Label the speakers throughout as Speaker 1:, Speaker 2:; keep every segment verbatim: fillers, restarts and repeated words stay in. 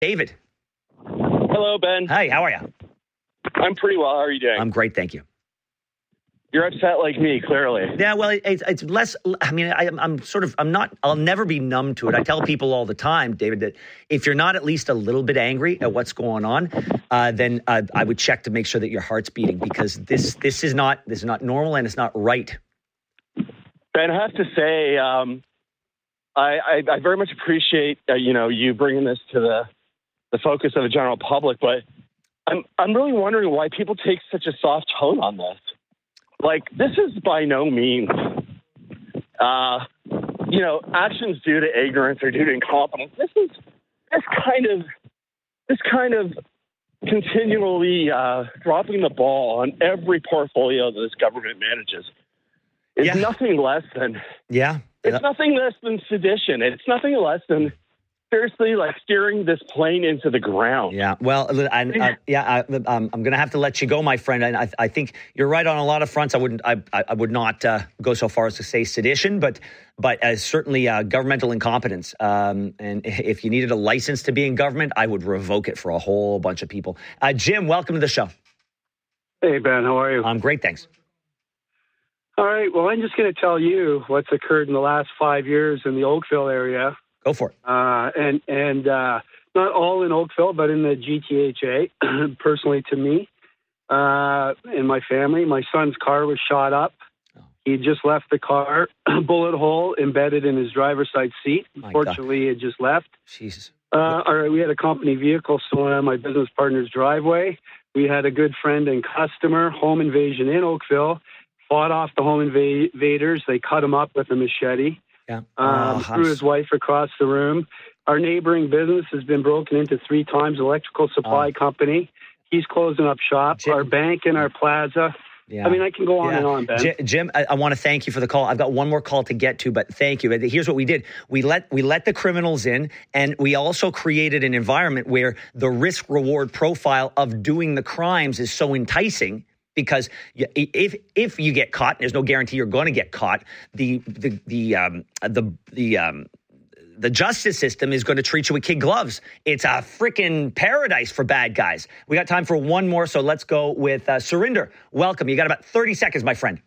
Speaker 1: David.
Speaker 2: Hello, Ben.
Speaker 1: Hi, how are you?
Speaker 2: I'm pretty well. How are you doing?
Speaker 1: I'm great, thank you.
Speaker 2: You're upset like me, clearly.
Speaker 1: Yeah, well, it, it's, it's less, I mean, I, I'm sort of, I'm not, I'll never be numb to it. I tell people all the time, David, that if you're not at least a little bit angry at what's going on, uh, then uh, I would check to make sure that your heart's beating, because this this is not, this is not normal and it's not right.
Speaker 2: Ben, I have to say, um, I, I, I very much appreciate, uh, you know, you bringing this to the, the focus of the general public, but I'm I'm really wondering why people take such a soft tone on this. Like, this is by no means, uh, you know, actions due to ignorance or due to incompetence. This is this kind of this kind of continually uh, dropping the ball on every portfolio that this government manages. It's
Speaker 1: yeah.
Speaker 2: nothing less than
Speaker 1: yeah.
Speaker 2: It's nothing less than sedition. It's nothing less than seriously like steering this plane into the ground.
Speaker 1: Yeah. Well, I, I, yeah, I, um, I'm going to have to let you go, my friend. And I, I think you're right on a lot of fronts. I wouldn't, I, I would not uh, go so far as to say sedition, but, but uh, certainly uh, governmental incompetence. Um, and if you needed a license to be in government, I would revoke it for a whole bunch of people. Uh, Jim, welcome to the show.
Speaker 3: Hey, Ben, how are you?
Speaker 1: I'm great, thanks.
Speaker 3: All right. Well, I'm just going to tell you what's occurred in the last five years in the Oakville area.
Speaker 1: Go for it.
Speaker 3: Uh, and and uh, not all in Oakville, but in the G T H A, personally to me uh, and my family. My son's car was shot up. Oh. He just left the car, bullet hole embedded in his driver's side seat. My Fortunately, God. It just left.
Speaker 1: Jesus.
Speaker 3: Uh, all right, we had a company vehicle stolen on my business partner's driveway. We had a good friend and customer, home invasion in Oakville, fought off the home invaders. They cut him up with a machete.
Speaker 1: Yeah.
Speaker 3: Um,
Speaker 1: oh,
Speaker 3: threw his wife across the room. Our neighboring business has been broken into three times. Electrical supply oh. company. He's closing up shop. Jim, our bank and our plaza. Yeah. I mean, I can go on yeah. and on, Ben.
Speaker 1: J- Jim, I, I want to thank you for the call. I've got one more call to get to, but thank you. Here's what we did. We let we let the criminals in, and we also created an environment where the risk-reward profile of doing the crimes is so enticing. Because if if you get caught, there's no guarantee you're going to get caught. The the the um, the the um, the justice system is going to treat you with kid gloves. It's a freaking paradise for bad guys. We got time for one more, so let's go with uh, Surinder. Welcome. You got about thirty seconds, my friend.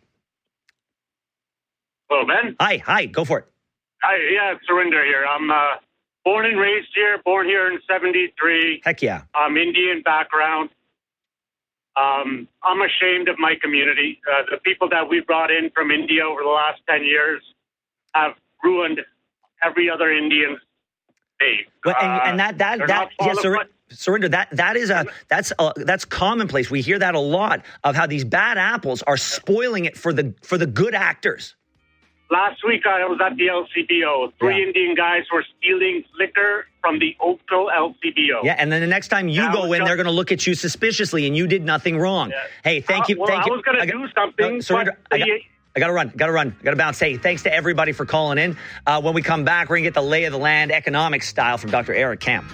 Speaker 4: Hello, Ben.
Speaker 1: Hi, hi. Go for it.
Speaker 4: Hi, yeah, Surinder here. I'm uh, born and raised here. Born here in seventy-three.
Speaker 1: Heck yeah.
Speaker 4: I'm Indian background. Um, I'm ashamed of my community. Uh, the people that we brought in from India over the last ten years have ruined every other Indian's day.
Speaker 1: Well, and, and that that
Speaker 4: uh,
Speaker 1: that yes, Sur- Surinder. That that is a that's a, that's commonplace. We hear that a lot of how these bad apples are spoiling it for the for the good actors.
Speaker 4: Last week I was at the L C B O. Three yeah. Indian guys were stealing liquor from the Oakville L C B O.
Speaker 1: Yeah, and then the next time you
Speaker 4: yeah,
Speaker 1: go in,
Speaker 4: just,
Speaker 1: they're going to look at you suspiciously, and you did nothing wrong. Yeah. Hey, thank you.
Speaker 4: Uh, well,
Speaker 1: thank
Speaker 4: I
Speaker 1: you.
Speaker 4: was going to do something.
Speaker 1: Uh, Surinder,
Speaker 4: but
Speaker 1: I got, I got to run. Got to run. Got to bounce. Hey, thanks to everybody for calling in. Uh, when we come back, we're going to get the lay of the land economics style from Doctor Eric Camp.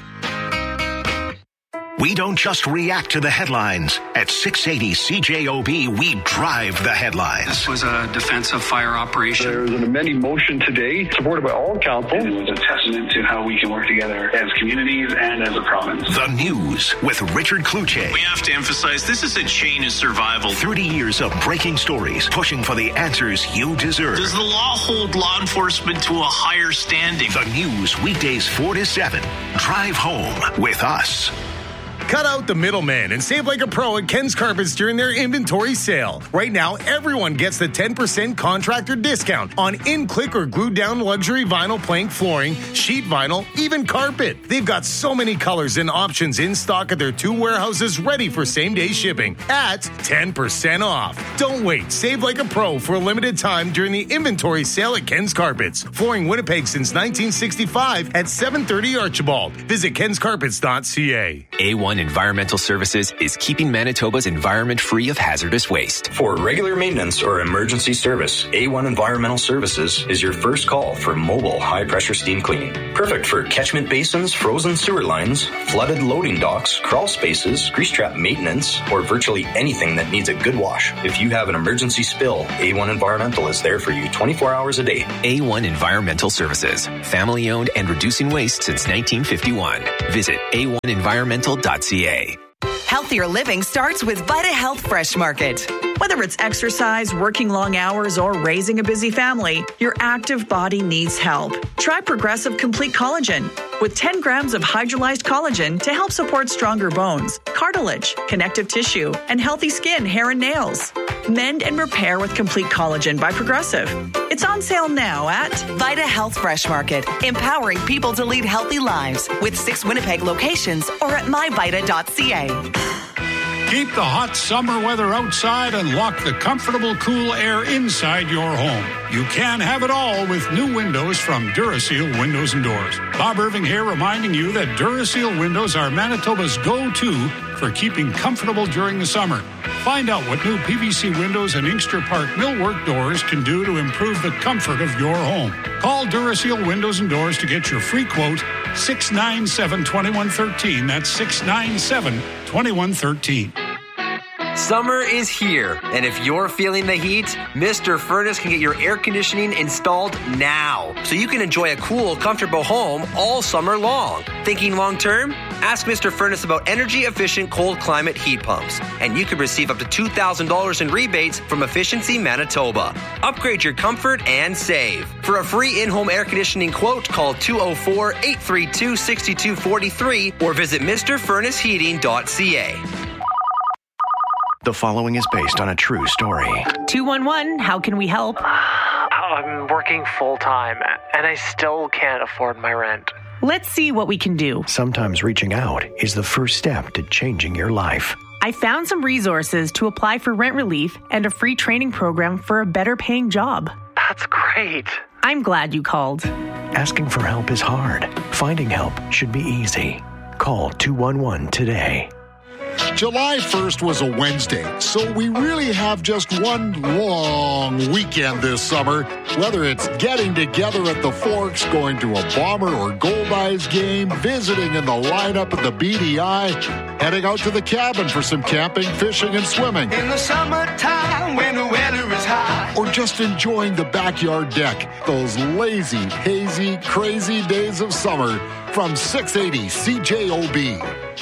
Speaker 5: We don't just react to the headlines. At six eighty C J O B, we drive the headlines.
Speaker 6: This was a defensive fire operation.
Speaker 7: There was an amending motion today, supported by all council.
Speaker 8: It was a testament to how we can work together as communities and as a province.
Speaker 5: The News with Richard Kluche.
Speaker 9: We have to emphasize this is a chain of survival.
Speaker 5: thirty years of breaking stories, pushing for the answers you deserve.
Speaker 9: Does the law hold law enforcement to a higher standing?
Speaker 5: The News, weekdays four to seven. Drive home with us.
Speaker 10: Cut out the middleman and save like a pro at Ken's Carpets during their inventory sale. Right now, everyone gets the ten percent contractor discount on in-click or glued-down luxury vinyl plank flooring, sheet vinyl, even carpet. They've got so many colors and options in stock at their two warehouses ready for same-day shipping at ten percent off. Don't wait. Save like a pro for a limited time during the inventory sale at Ken's Carpets. Flooring Winnipeg since nineteen sixty-five at seven thirty Archibald. Visit kens carpets dot c a.
Speaker 11: A one Environmental Services is keeping Manitoba's environment free of hazardous waste.
Speaker 12: For regular maintenance or emergency service, A one Environmental Services is your first call for mobile high-pressure steam cleaning. Perfect for catchment basins, frozen sewer lines, flooded loading docks, crawl spaces, grease trap maintenance, or virtually anything that needs a good wash. If you have an emergency spill, A one Environmental is there for you twenty-four hours a day.
Speaker 11: A one Environmental Services. Family owned and reducing waste since nineteen fifty-one. Visit a one environmental dot c a.
Speaker 13: Healthier living starts with VitaHealth Fresh Market. Whether it's exercise, working long hours, or raising a busy family, your active body needs help. Try Progressive Complete Collagen with ten grams of hydrolyzed collagen to help support stronger bones, cartilage, connective tissue, and healthy skin, hair, and nails. Mend and repair with Complete Collagen by Progressive. It's on sale now at VitaHealth Fresh Market, empowering people to lead healthy lives with six Winnipeg locations or at my vita dot c a.
Speaker 14: Keep the hot summer weather outside and lock the comfortable, cool air inside your home. You can have it all with new windows from Duraseal Windows and Doors. Bob Irving here reminding you that Duraseal windows are Manitoba's go-to for keeping comfortable during the summer. Find out what new P V C windows and Inkster Park millwork doors can do to improve the comfort of your home. Call Duraseal Windows and Doors to get your free quote, six nine seven, two one one three. That's six nine seven, two one one three.
Speaker 15: Summer is here, and if you're feeling the heat, Mister Furnace can get your air conditioning installed now, so you can enjoy a cool, comfortable home all summer long. Thinking long term? Ask Mister Furnace about energy-efficient cold climate heat pumps, and you can receive up to two thousand dollars in rebates from Efficiency Manitoba. Upgrade your comfort and save. For a free in-home air conditioning quote, call two oh four, eight three two, six two four three or visit Mr Furnace Heating dot c a.
Speaker 5: The following is based on a true story.
Speaker 16: two one one, how can we help?
Speaker 17: I'm working full-time, and I still can't afford my rent.
Speaker 16: Let's see what we can do.
Speaker 5: Sometimes reaching out is the first step to changing your life.
Speaker 16: I found some resources to apply for rent relief and a free training program for a better-paying job.
Speaker 17: That's great.
Speaker 16: I'm glad you called.
Speaker 5: Asking for help is hard. Finding help should be easy. Call two one one today.
Speaker 18: July first was a Wednesday, so we really have just one long weekend this summer. Whether it's getting together at the Forks, going to a Bomber or Gold Eyes game, visiting in the lineup at the B D I, heading out to the cabin for some camping, fishing, and swimming.
Speaker 19: In the summertime when the weather is high.
Speaker 18: Or just enjoying the backyard deck. Those lazy, hazy, crazy days of summer from six eighty C J O B.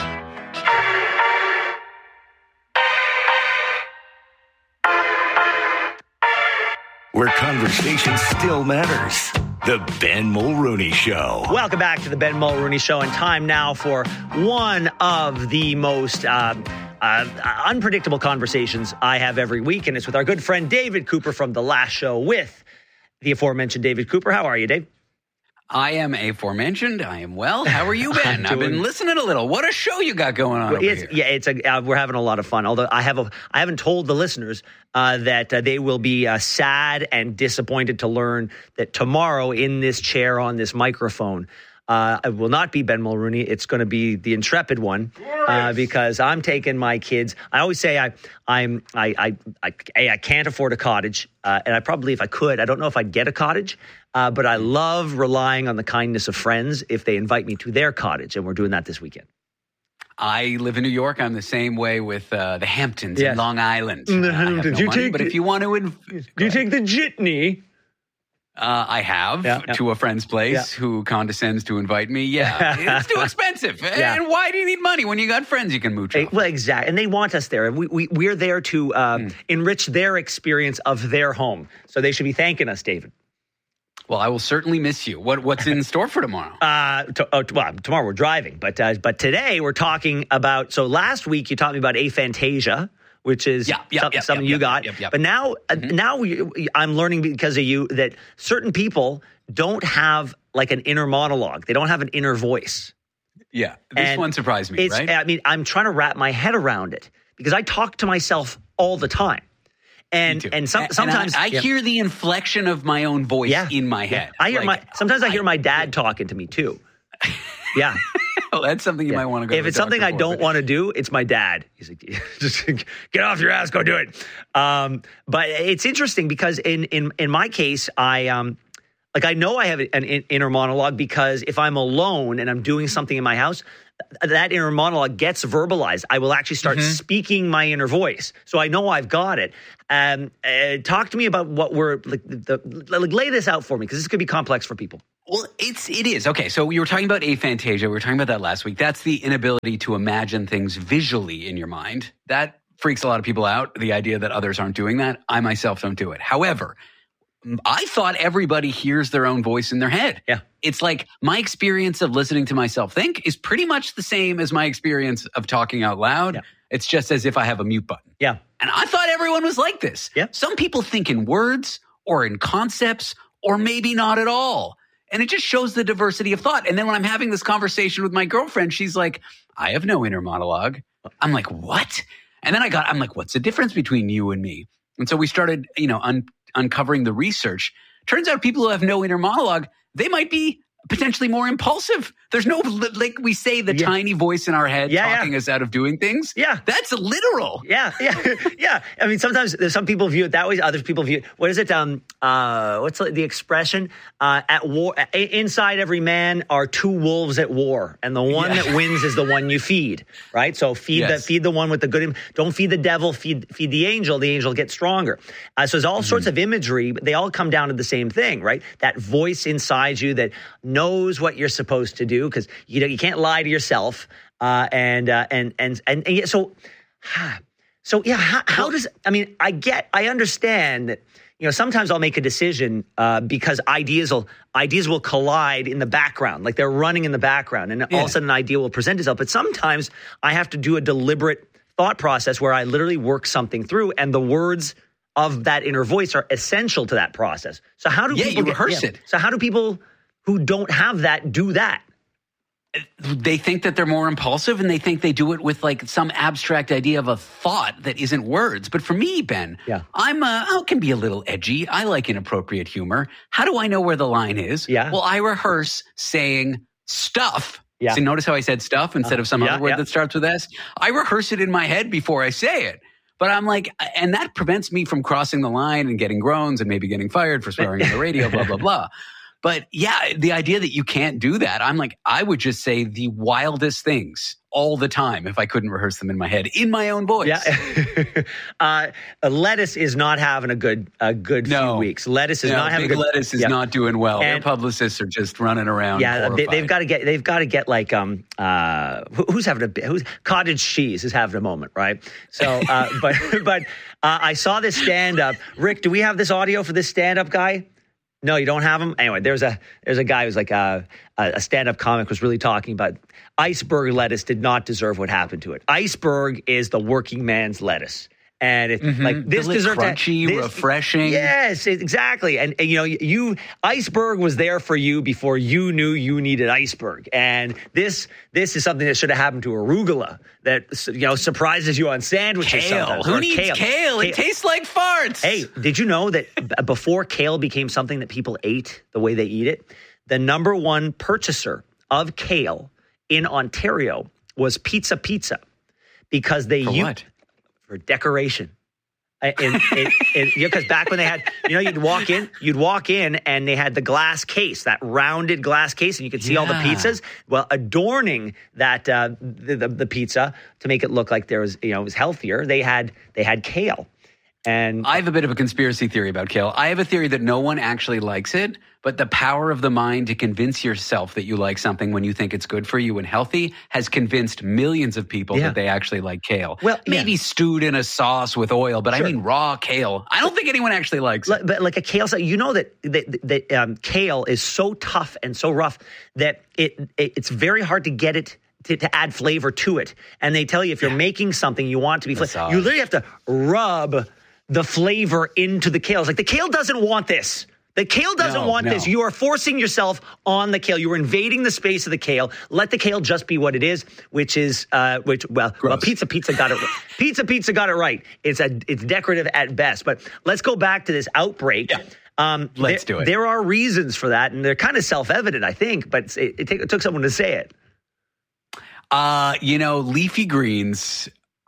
Speaker 5: Where conversation still matters. The Ben Mulrooney Show.
Speaker 1: Welcome back to the Ben Mulrooney Show, and time now for one of the most uh, uh, unpredictable conversations I have every week, and it's with our good friend David Cooper from The Last Show with the aforementioned David Cooper. How are you, Dave?
Speaker 20: I am aforementioned. I am well. How are you, Ben? I've been listening a little. What a show you got going on
Speaker 1: well,
Speaker 20: over
Speaker 1: it's,
Speaker 20: here.
Speaker 1: Yeah, it's a, uh, we're having a lot of fun. Although I have a, I haven't told the listeners uh, that uh, they will be uh, sad and disappointed to learn that tomorrow in this chair on this microphone, uh, it will not be Ben Mulrooney. It's going to be the intrepid one uh, because I'm taking my kids. I always say I, I'm, I, I, I, I, I can't afford a cottage, uh, and I probably, if I could, I don't know if I'd get a cottage. Uh, but I love relying on the kindness of friends if they invite me to their cottage, and we're doing that this weekend.
Speaker 20: I live in New York. I'm the same way with uh, the Hamptons
Speaker 1: yes.
Speaker 20: in Long Island.
Speaker 1: The
Speaker 20: uh,
Speaker 1: Hamptons.
Speaker 20: I have no
Speaker 1: you
Speaker 20: money,
Speaker 1: take
Speaker 20: but
Speaker 1: the,
Speaker 20: if you want to, inv-
Speaker 1: do you take the jitney?
Speaker 20: Uh, I have
Speaker 1: yeah, yeah.
Speaker 20: to a friend's place yeah. who condescends to invite me. Yeah, it's too expensive. yeah. And why do you need money when you got friends you can mooch off?
Speaker 1: Well, exactly. And they want us there. We, we, we're there to uh, mm. enrich their experience of their home. So they should be thanking us, David.
Speaker 20: Well, I will certainly miss you. What What's in store for tomorrow?
Speaker 1: Uh, to, oh, well, tomorrow we're driving, but uh, but today we're talking about. So last week you taught me about aphantasia, which is
Speaker 20: yeah, yeah,
Speaker 1: some,
Speaker 20: yeah,
Speaker 1: something
Speaker 20: yeah,
Speaker 1: you
Speaker 20: yeah,
Speaker 1: got.
Speaker 20: yeah, yeah.
Speaker 1: But now
Speaker 20: mm-hmm.
Speaker 1: uh, now we, I'm learning because of you that certain people don't have like an inner monologue. They don't have an inner voice.
Speaker 20: Yeah, this
Speaker 1: and
Speaker 20: one surprised me.
Speaker 1: It's,
Speaker 20: right?
Speaker 1: I mean, I'm trying to wrap my head around it because I talk to myself all the time. And and some, sometimes
Speaker 20: and I, I
Speaker 1: yeah.
Speaker 20: hear the inflection of my own voice
Speaker 1: yeah.
Speaker 20: in my head.
Speaker 1: Yeah. I hear
Speaker 20: like,
Speaker 1: my sometimes I hear my dad
Speaker 20: I,
Speaker 1: talking to me too. Yeah.
Speaker 20: Well, that's something you
Speaker 1: yeah.
Speaker 20: might want to go.
Speaker 1: If
Speaker 20: to
Speaker 1: it's
Speaker 20: the
Speaker 1: something I
Speaker 20: for,
Speaker 1: don't
Speaker 20: but...
Speaker 1: want to do, it's my dad. He's like, just get off your ass, go do it. Um, but it's interesting because in in in my case, I um like I know I have an inner monologue because if I'm alone and I'm doing something in my house, that inner monologue gets verbalized, I will actually start mm-hmm. speaking my inner voice. So I know I've got it. Um, uh, talk to me about what we're like. The, like lay this out for me, because this could be complex for people.
Speaker 20: Well, it's it is okay. So you were talking about aphantasia. We were talking about that last week. That's the inability to imagine things visually in your mind. That freaks a lot of people out. The idea that others aren't doing that. I myself don't do it. However, I thought everybody hears their own voice in their head.
Speaker 1: Yeah.
Speaker 20: It's like my experience of listening to myself think is pretty much the same as my experience of talking out loud.
Speaker 1: Yeah.
Speaker 20: It's just as if I have a mute button.
Speaker 1: Yeah.
Speaker 20: And I thought everyone was like this.
Speaker 1: Yeah.
Speaker 20: Some people think in words or in concepts or maybe not at all. And it just shows the diversity of thought. And then when I'm having this conversation with my girlfriend, she's like, I have no inner monologue. I'm like, what? And then I got, I'm like, what's the difference between you and me? And so we started, you know, un- uncovering the research. Turns out people who have no inner monologue, they might be potentially more impulsive. There's no, like we say, the yeah. tiny voice in our head yeah, talking yeah. us out of doing things.
Speaker 1: Yeah.
Speaker 20: That's literal.
Speaker 1: Yeah. Yeah. yeah. I mean, sometimes there's some people view it that way. Other people view it. What is it? Um, uh, what's the expression? Uh, at war, inside every man are two wolves at war. And the one yeah. that wins is the one you feed. Right. So feed yes. the, feed the one with the good. Don't feed the devil, feed, feed the angel. The angel gets stronger. Uh, so there's all mm-hmm. sorts of imagery, but they all come down to the same thing, right? That voice inside you that knows what you're supposed to do, because you know you can't lie to yourself, uh, and, uh, and and and and yeah, so so yeah. How, how does I mean? I get, I understand that you know sometimes I'll make a decision uh, because ideas will ideas will collide in the background, like they're running in the background, and yeah. all of a sudden an idea will present itself. But sometimes I have to do a deliberate thought process where I literally work something through, and the words of that inner voice are essential to that process. So how do
Speaker 20: yeah,
Speaker 1: people
Speaker 20: you rehearse
Speaker 1: get,
Speaker 20: it?
Speaker 1: Yeah. So how do people who don't have that do that?
Speaker 20: They think that they're more impulsive, and they think they do it with like some abstract idea of a thought that isn't words. But for me, Ben,
Speaker 1: yeah.
Speaker 20: I'm uh, I can be a little edgy. I like inappropriate humor. How do I know where the line is?
Speaker 1: Yeah.
Speaker 20: Well, I rehearse saying stuff.
Speaker 1: Yeah.
Speaker 20: So notice how I said stuff instead
Speaker 1: uh,
Speaker 20: of some
Speaker 1: yeah,
Speaker 20: other word
Speaker 1: yeah.
Speaker 20: that starts with S? I rehearse it in my head before I say it. But I'm like, and that prevents me from crossing the line and getting groans and maybe getting fired for swearing on the radio, blah, blah, blah. But yeah, the idea that you can't do that, I'm like, I would just say the wildest things all the time if I couldn't rehearse them in my head, in my own voice.
Speaker 1: Yeah. uh, lettuce is not having a good a good
Speaker 20: no.
Speaker 1: few weeks. Lettuce is
Speaker 20: no,
Speaker 1: not having
Speaker 20: big
Speaker 1: a good
Speaker 20: lettuce is
Speaker 1: yeah.
Speaker 20: not doing well.
Speaker 1: And,
Speaker 20: their publicists are just running around.
Speaker 1: Yeah, they, they've got to get they've got to get like um uh who, who's having a who's cottage cheese is having a moment, right? So uh, but but uh, I saw this stand up. Rick, do we have this audio for this stand up guy? No, you don't have him? Anyway, there's a there's a guy who's like a, a stand-up comic was really talking about iceberg lettuce did not deserve what happened to it. Iceberg is the working man's lettuce. And it, mm-hmm. like this deserves
Speaker 20: crunchy,
Speaker 1: this,
Speaker 20: refreshing.
Speaker 1: Yes, exactly. And, and you know, you iceberg was there for you before you knew you needed iceberg. And this this is something that should have happened to arugula that you know surprises you on sandwiches.
Speaker 20: Kale.
Speaker 1: Sometimes.
Speaker 20: Who
Speaker 1: or
Speaker 20: needs kale? kale? It kale. tastes like farts.
Speaker 1: Hey, did you know that before kale became something that people ate the way they eat it, the number one purchaser of kale in Ontario was Pizza Pizza because they
Speaker 20: for
Speaker 1: used
Speaker 20: what?
Speaker 1: For decoration. Because back when they had, you know, you'd walk in, you'd walk in and they had the glass case, that rounded glass case, and you could see yeah. all the pizzas. Well, adorning that uh, the, the the pizza to make it look like there was, you know, it was healthier. They had they had kale. And
Speaker 20: I have a bit of a conspiracy theory about kale. I have a theory that no one actually likes it, but the power of the mind to convince yourself that you like something when you think it's good for you and healthy has convinced millions of people yeah. that they actually like kale.
Speaker 1: Well,
Speaker 20: maybe yeah. stewed in a sauce with oil, but sure. I mean raw kale. I don't think anyone actually likes it.
Speaker 1: But like a kale, you know that that, that um, kale is so tough and so rough that it, it it's very hard to get it To, to add flavor to it. And they tell you if you're yeah. making something you want it to be flavor, you literally have to rub the flavor into the kale. It's like the kale doesn't want this. The kale doesn't
Speaker 20: no,
Speaker 1: want
Speaker 20: no.
Speaker 1: this. You are forcing yourself on the kale. You are invading the space of the kale. Let the kale just be what it is, which is, uh, which well, well, pizza, pizza got it. Pizza, pizza got it right. It's a, it's decorative at best. But let's go back to this outbreak.
Speaker 20: Yeah.
Speaker 1: Um,
Speaker 20: let's
Speaker 1: there,
Speaker 20: do it.
Speaker 1: There are reasons for that, and they're kind of self-evident, I think. But it, it, take, it took someone to say it.
Speaker 20: Uh, you know, leafy greens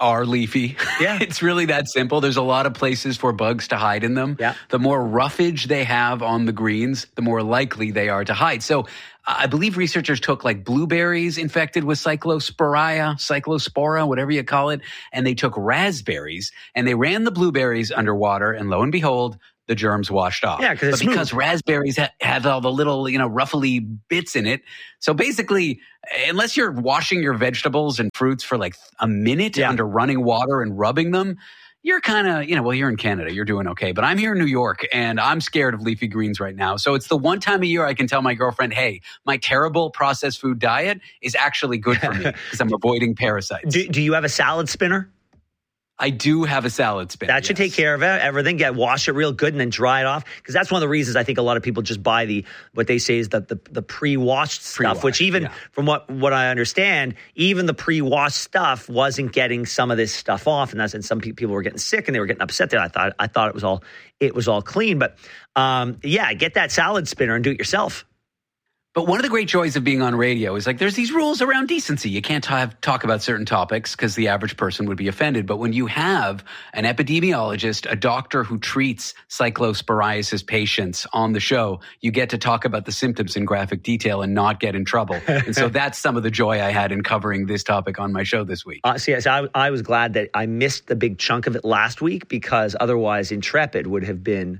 Speaker 20: are leafy.
Speaker 1: Yeah.
Speaker 20: It's really that simple. There's a lot of places for bugs to hide in them.
Speaker 1: Yeah.
Speaker 20: The more roughage they have on the greens, the more likely they are to hide. So I believe researchers took like blueberries infected with cyclosporia, cyclospora, whatever you call it, and they took raspberries and they ran the blueberries underwater, and lo and behold, the germs washed off.
Speaker 1: Yeah,
Speaker 20: but because raspberries ha- have all the little, you know, ruffly bits in it. So basically, unless you're washing your vegetables and fruits for like a minute yeah. under running water and rubbing them, you're kind of, you know, well, you're in Canada, you're doing okay. But I'm here in New York, and I'm scared of leafy greens right now. So it's the one time a year I can tell my girlfriend, hey, my terrible processed food diet is actually good for me because I'm avoiding parasites.
Speaker 1: Do, do you have a salad spinner?
Speaker 20: I do have a salad spinner.
Speaker 1: That should
Speaker 20: yes.
Speaker 1: take care of everything. Get wash it real good and then dry it off, because that's one of the reasons I think a lot of people just buy the what they say is the the, the pre-washed stuff. Pre-washed, which even yeah. from what what I understand, even the pre-washed stuff wasn't getting some of this stuff off, and that's and some pe- people were getting sick and they were getting upset. There, I thought I thought it was all it was all clean, but um, yeah, get that salad spinner and do it yourself.
Speaker 20: But one of the great joys of being on radio is like there's these rules around decency. You can't have, talk about certain topics because the average person would be offended. But when you have an epidemiologist, a doctor who treats cyclosporiasis patients on the show, you get to talk about the symptoms in graphic detail and not get in trouble. And so that's some of the joy I had in covering this topic on my show this week.
Speaker 1: Uh, so yes, I, I was glad that I missed the big chunk of it last week, because otherwise Intrepid would have been...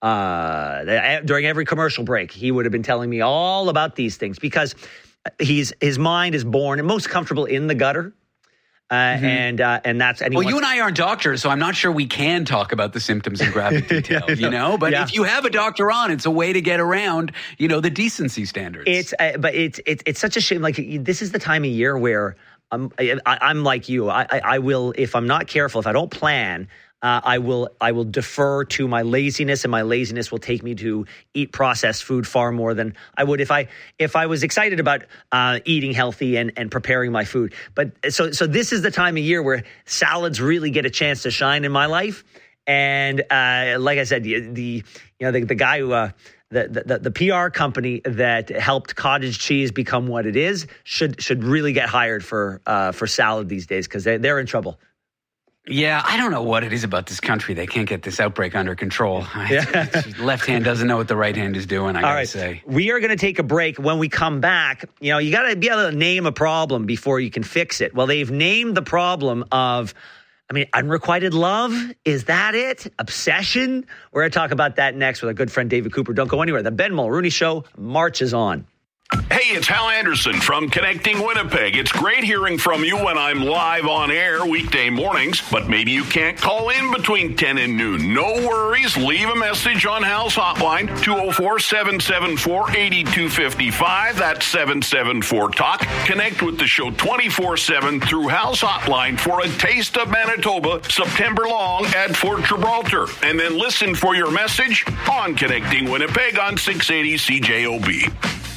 Speaker 1: Uh, during every commercial break, he would have been telling me all about these things, because he's his mind is born and most comfortable in the gutter. Uh, mm-hmm. And uh, and that's and
Speaker 20: well,
Speaker 1: wants-
Speaker 20: you and I aren't doctors, so I'm not sure we can talk about the symptoms in graphic detail, yeah, you know. But yeah. if you have a doctor on, it's a way to get around, you know, the decency standards.
Speaker 1: It's uh, but it's it's it's such a shame. Like, this is the time of year where I'm I, I'm like you. I, I I will, if I'm not careful, if I don't plan. Uh, I will I will defer to my laziness, and my laziness will take me to eat processed food far more than I would if I if I was excited about uh, eating healthy and, and preparing my food. But so so this is the time of year where salads really get a chance to shine in my life. And uh, like I said, the, the you know the, the guy who uh, the, the the P R company that helped cottage cheese become what it is should should really get hired for uh, for salad these days, because they they're in trouble.
Speaker 20: Yeah, I don't know what it is about this country. They can't get this outbreak under control. Yeah. Left hand doesn't know what the right hand is doing, I gotta right. say.
Speaker 1: We are going to take a break. When we come back, you know, you got to be able to name a problem before you can fix it. Well, they've named the problem of, I mean, unrequited love. Is that it? Obsession? We're going to talk about that next with our good friend David Cooper. Don't go anywhere. The Ben Mulrooney Show marches on.
Speaker 5: Hey, it's Hal Anderson from Connecting Winnipeg. It's great hearing from you when I'm live on air weekday mornings, but maybe you can't call in between ten and noon. No worries. Leave a message on Hal's hotline, two oh four, seven seven four, eight two five five. That's seven seven four talk. Connect with the show twenty-four seven through Hal's hotline for a taste of Manitoba September long at Fort Gibraltar. And then listen for your message on Connecting Winnipeg on six eighty C J O B.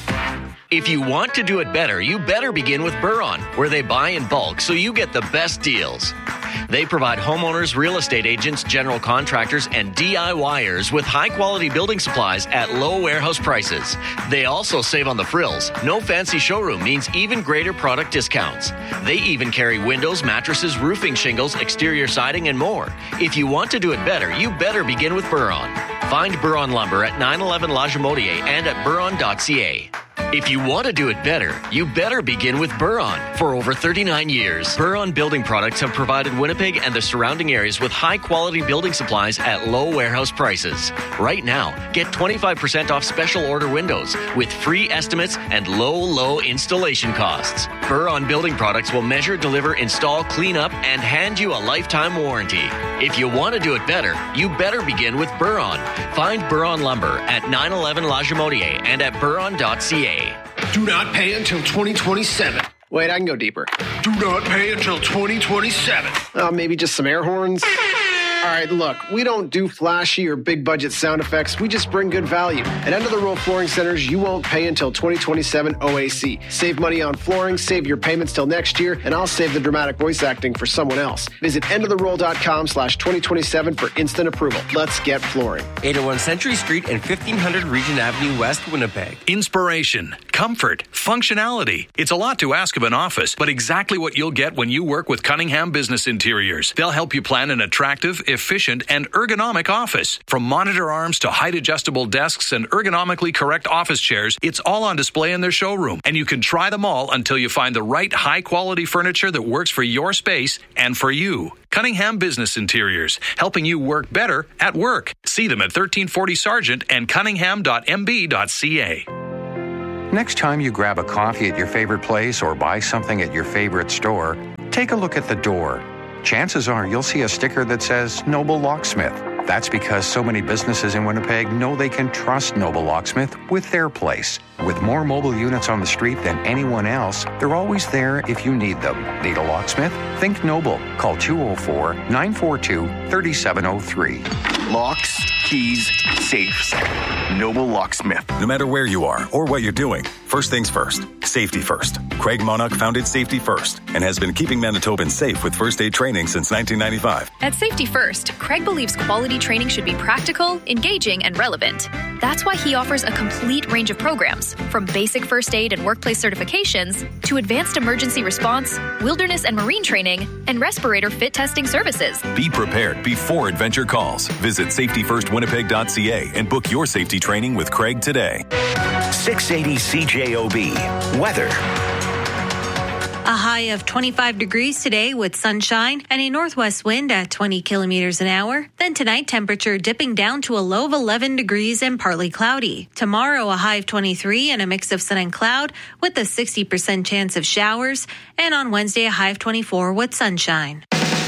Speaker 21: If you want to do it better, you better begin with Buron, where they buy in bulk so you get the best deals. They provide homeowners, real estate agents, general contractors, and DIYers with high-quality building supplies at low warehouse prices. They also save on the frills. No fancy showroom means even greater product discounts. They even carry windows, mattresses, roofing shingles, exterior siding, and more. If you want to do it better, you better begin with Buron. Find Buron Lumber at nine eleven La Jamotier and at buron dot c a. If you want to do it better, you better begin with Buron. For over thirty-nine years, Buron Building Products have provided Winnipeg and the surrounding areas with high-quality building supplies at low warehouse prices. Right now, get twenty-five percent off special order windows with free estimates and low, low installation costs. Buron Building Products will measure, deliver, install, clean up, and hand you a lifetime warranty. If you want to do it better, you better begin with Buron. Find Buron Lumber at nine eleven La Jamotier and at buron dot c a.
Speaker 22: Do not pay until twenty twenty-seven.
Speaker 23: Wait, I can go deeper.
Speaker 22: Do not pay until twenty twenty-seven.
Speaker 23: Uh, maybe just some air horns.
Speaker 22: All right, look, we don't do flashy or big budget sound effects. We just bring good value. At End of the Row Flooring Centers, you won't pay until twenty twenty-seven O A C. Save money on flooring, save your payments till next year, and I'll save the dramatic voice acting for someone else. Visit end of the roll dot com slash twenty twenty-seven for instant approval. Let's get flooring.
Speaker 15: eight oh one Century Street and fifteen hundred Regent Avenue West, Winnipeg.
Speaker 2: Inspiration, comfort, functionality. It's a lot to ask of an office, but exactly what you'll get when you work with Cunningham Business Interiors. They'll help you plan an attractive, efficient, and ergonomic office. From monitor arms to height-adjustable desks and ergonomically correct office chairs, it's all on display in their showroom. And you can try them all until you find the right high-quality furniture that works for your space and for you. Cunningham Business Interiors, helping you work better at work. See them at thirteen forty Sargent and cunningham dot m b dot c a.
Speaker 3: Next time you grab a coffee at your favorite place or buy something at your favorite store, take a look at the door. Chances are you'll see a sticker that says Noble Locksmith. That's because so many businesses in Winnipeg know they can trust Noble Locksmith with their place. With more mobile units on the street than anyone else, they're always there if you need them. Need a locksmith? Think Noble. Call two oh four, nine four two, three seven oh three.
Speaker 23: Locks, keys, safes. Noble Locksmith.
Speaker 24: No matter where you are or what you're doing, first things first, safety first. Craig Monarch founded Safety First and has been keeping Manitobans safe with first aid training since nineteen ninety-five.
Speaker 25: At Safety First, Craig believes quality training should be practical, engaging, and relevant. That's why he offers a complete range of programs, from basic first aid and workplace certifications to advanced emergency response, wilderness and marine training, and respirator fit testing services.
Speaker 24: Be prepared before adventure calls. Visit safety first winnipeg dot c a and book your safety training with Craig today.
Speaker 26: six eighty C J O B. Weather.
Speaker 27: A high of twenty-five degrees today with sunshine and a northwest wind at twenty kilometers an hour. Then tonight, temperature dipping down to a low of eleven degrees and partly cloudy. Tomorrow, a high of twenty-three and a mix of sun and cloud with a sixty percent chance of showers. And on Wednesday, a high of twenty-four with sunshine.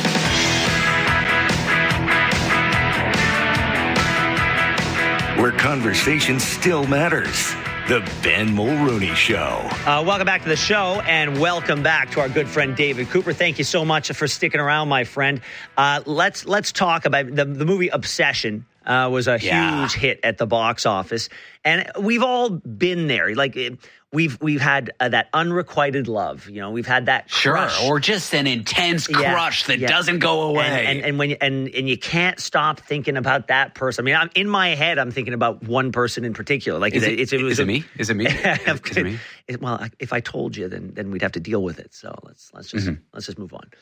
Speaker 26: Where conversation still matters. The Ben Mulrooney Show.
Speaker 1: Uh, welcome back to the show, and welcome back to our good friend David Cooper. Thank you so much for sticking around, my friend. Uh, let's let's talk about the, the movie Obsession. Uh, was a yeah. huge hit at the box office, and we've all been there. Like we've we've had uh, that unrequited love. You know, we've had that crush.
Speaker 20: Sure, or just an intense
Speaker 1: yeah,
Speaker 20: crush that
Speaker 1: yeah.
Speaker 20: doesn't go away.
Speaker 1: And, and, and when you, and and you can't stop thinking about that person. I mean, I'm in my head. I'm thinking about one person in particular. Like,
Speaker 20: is
Speaker 1: it,
Speaker 20: it,
Speaker 1: it's, it was
Speaker 20: is it
Speaker 1: a,
Speaker 20: me? Is it me? Is it me?
Speaker 1: It, well, if I told you, then then we'd have to deal with it. So let's let's just mm-hmm. let's just move on.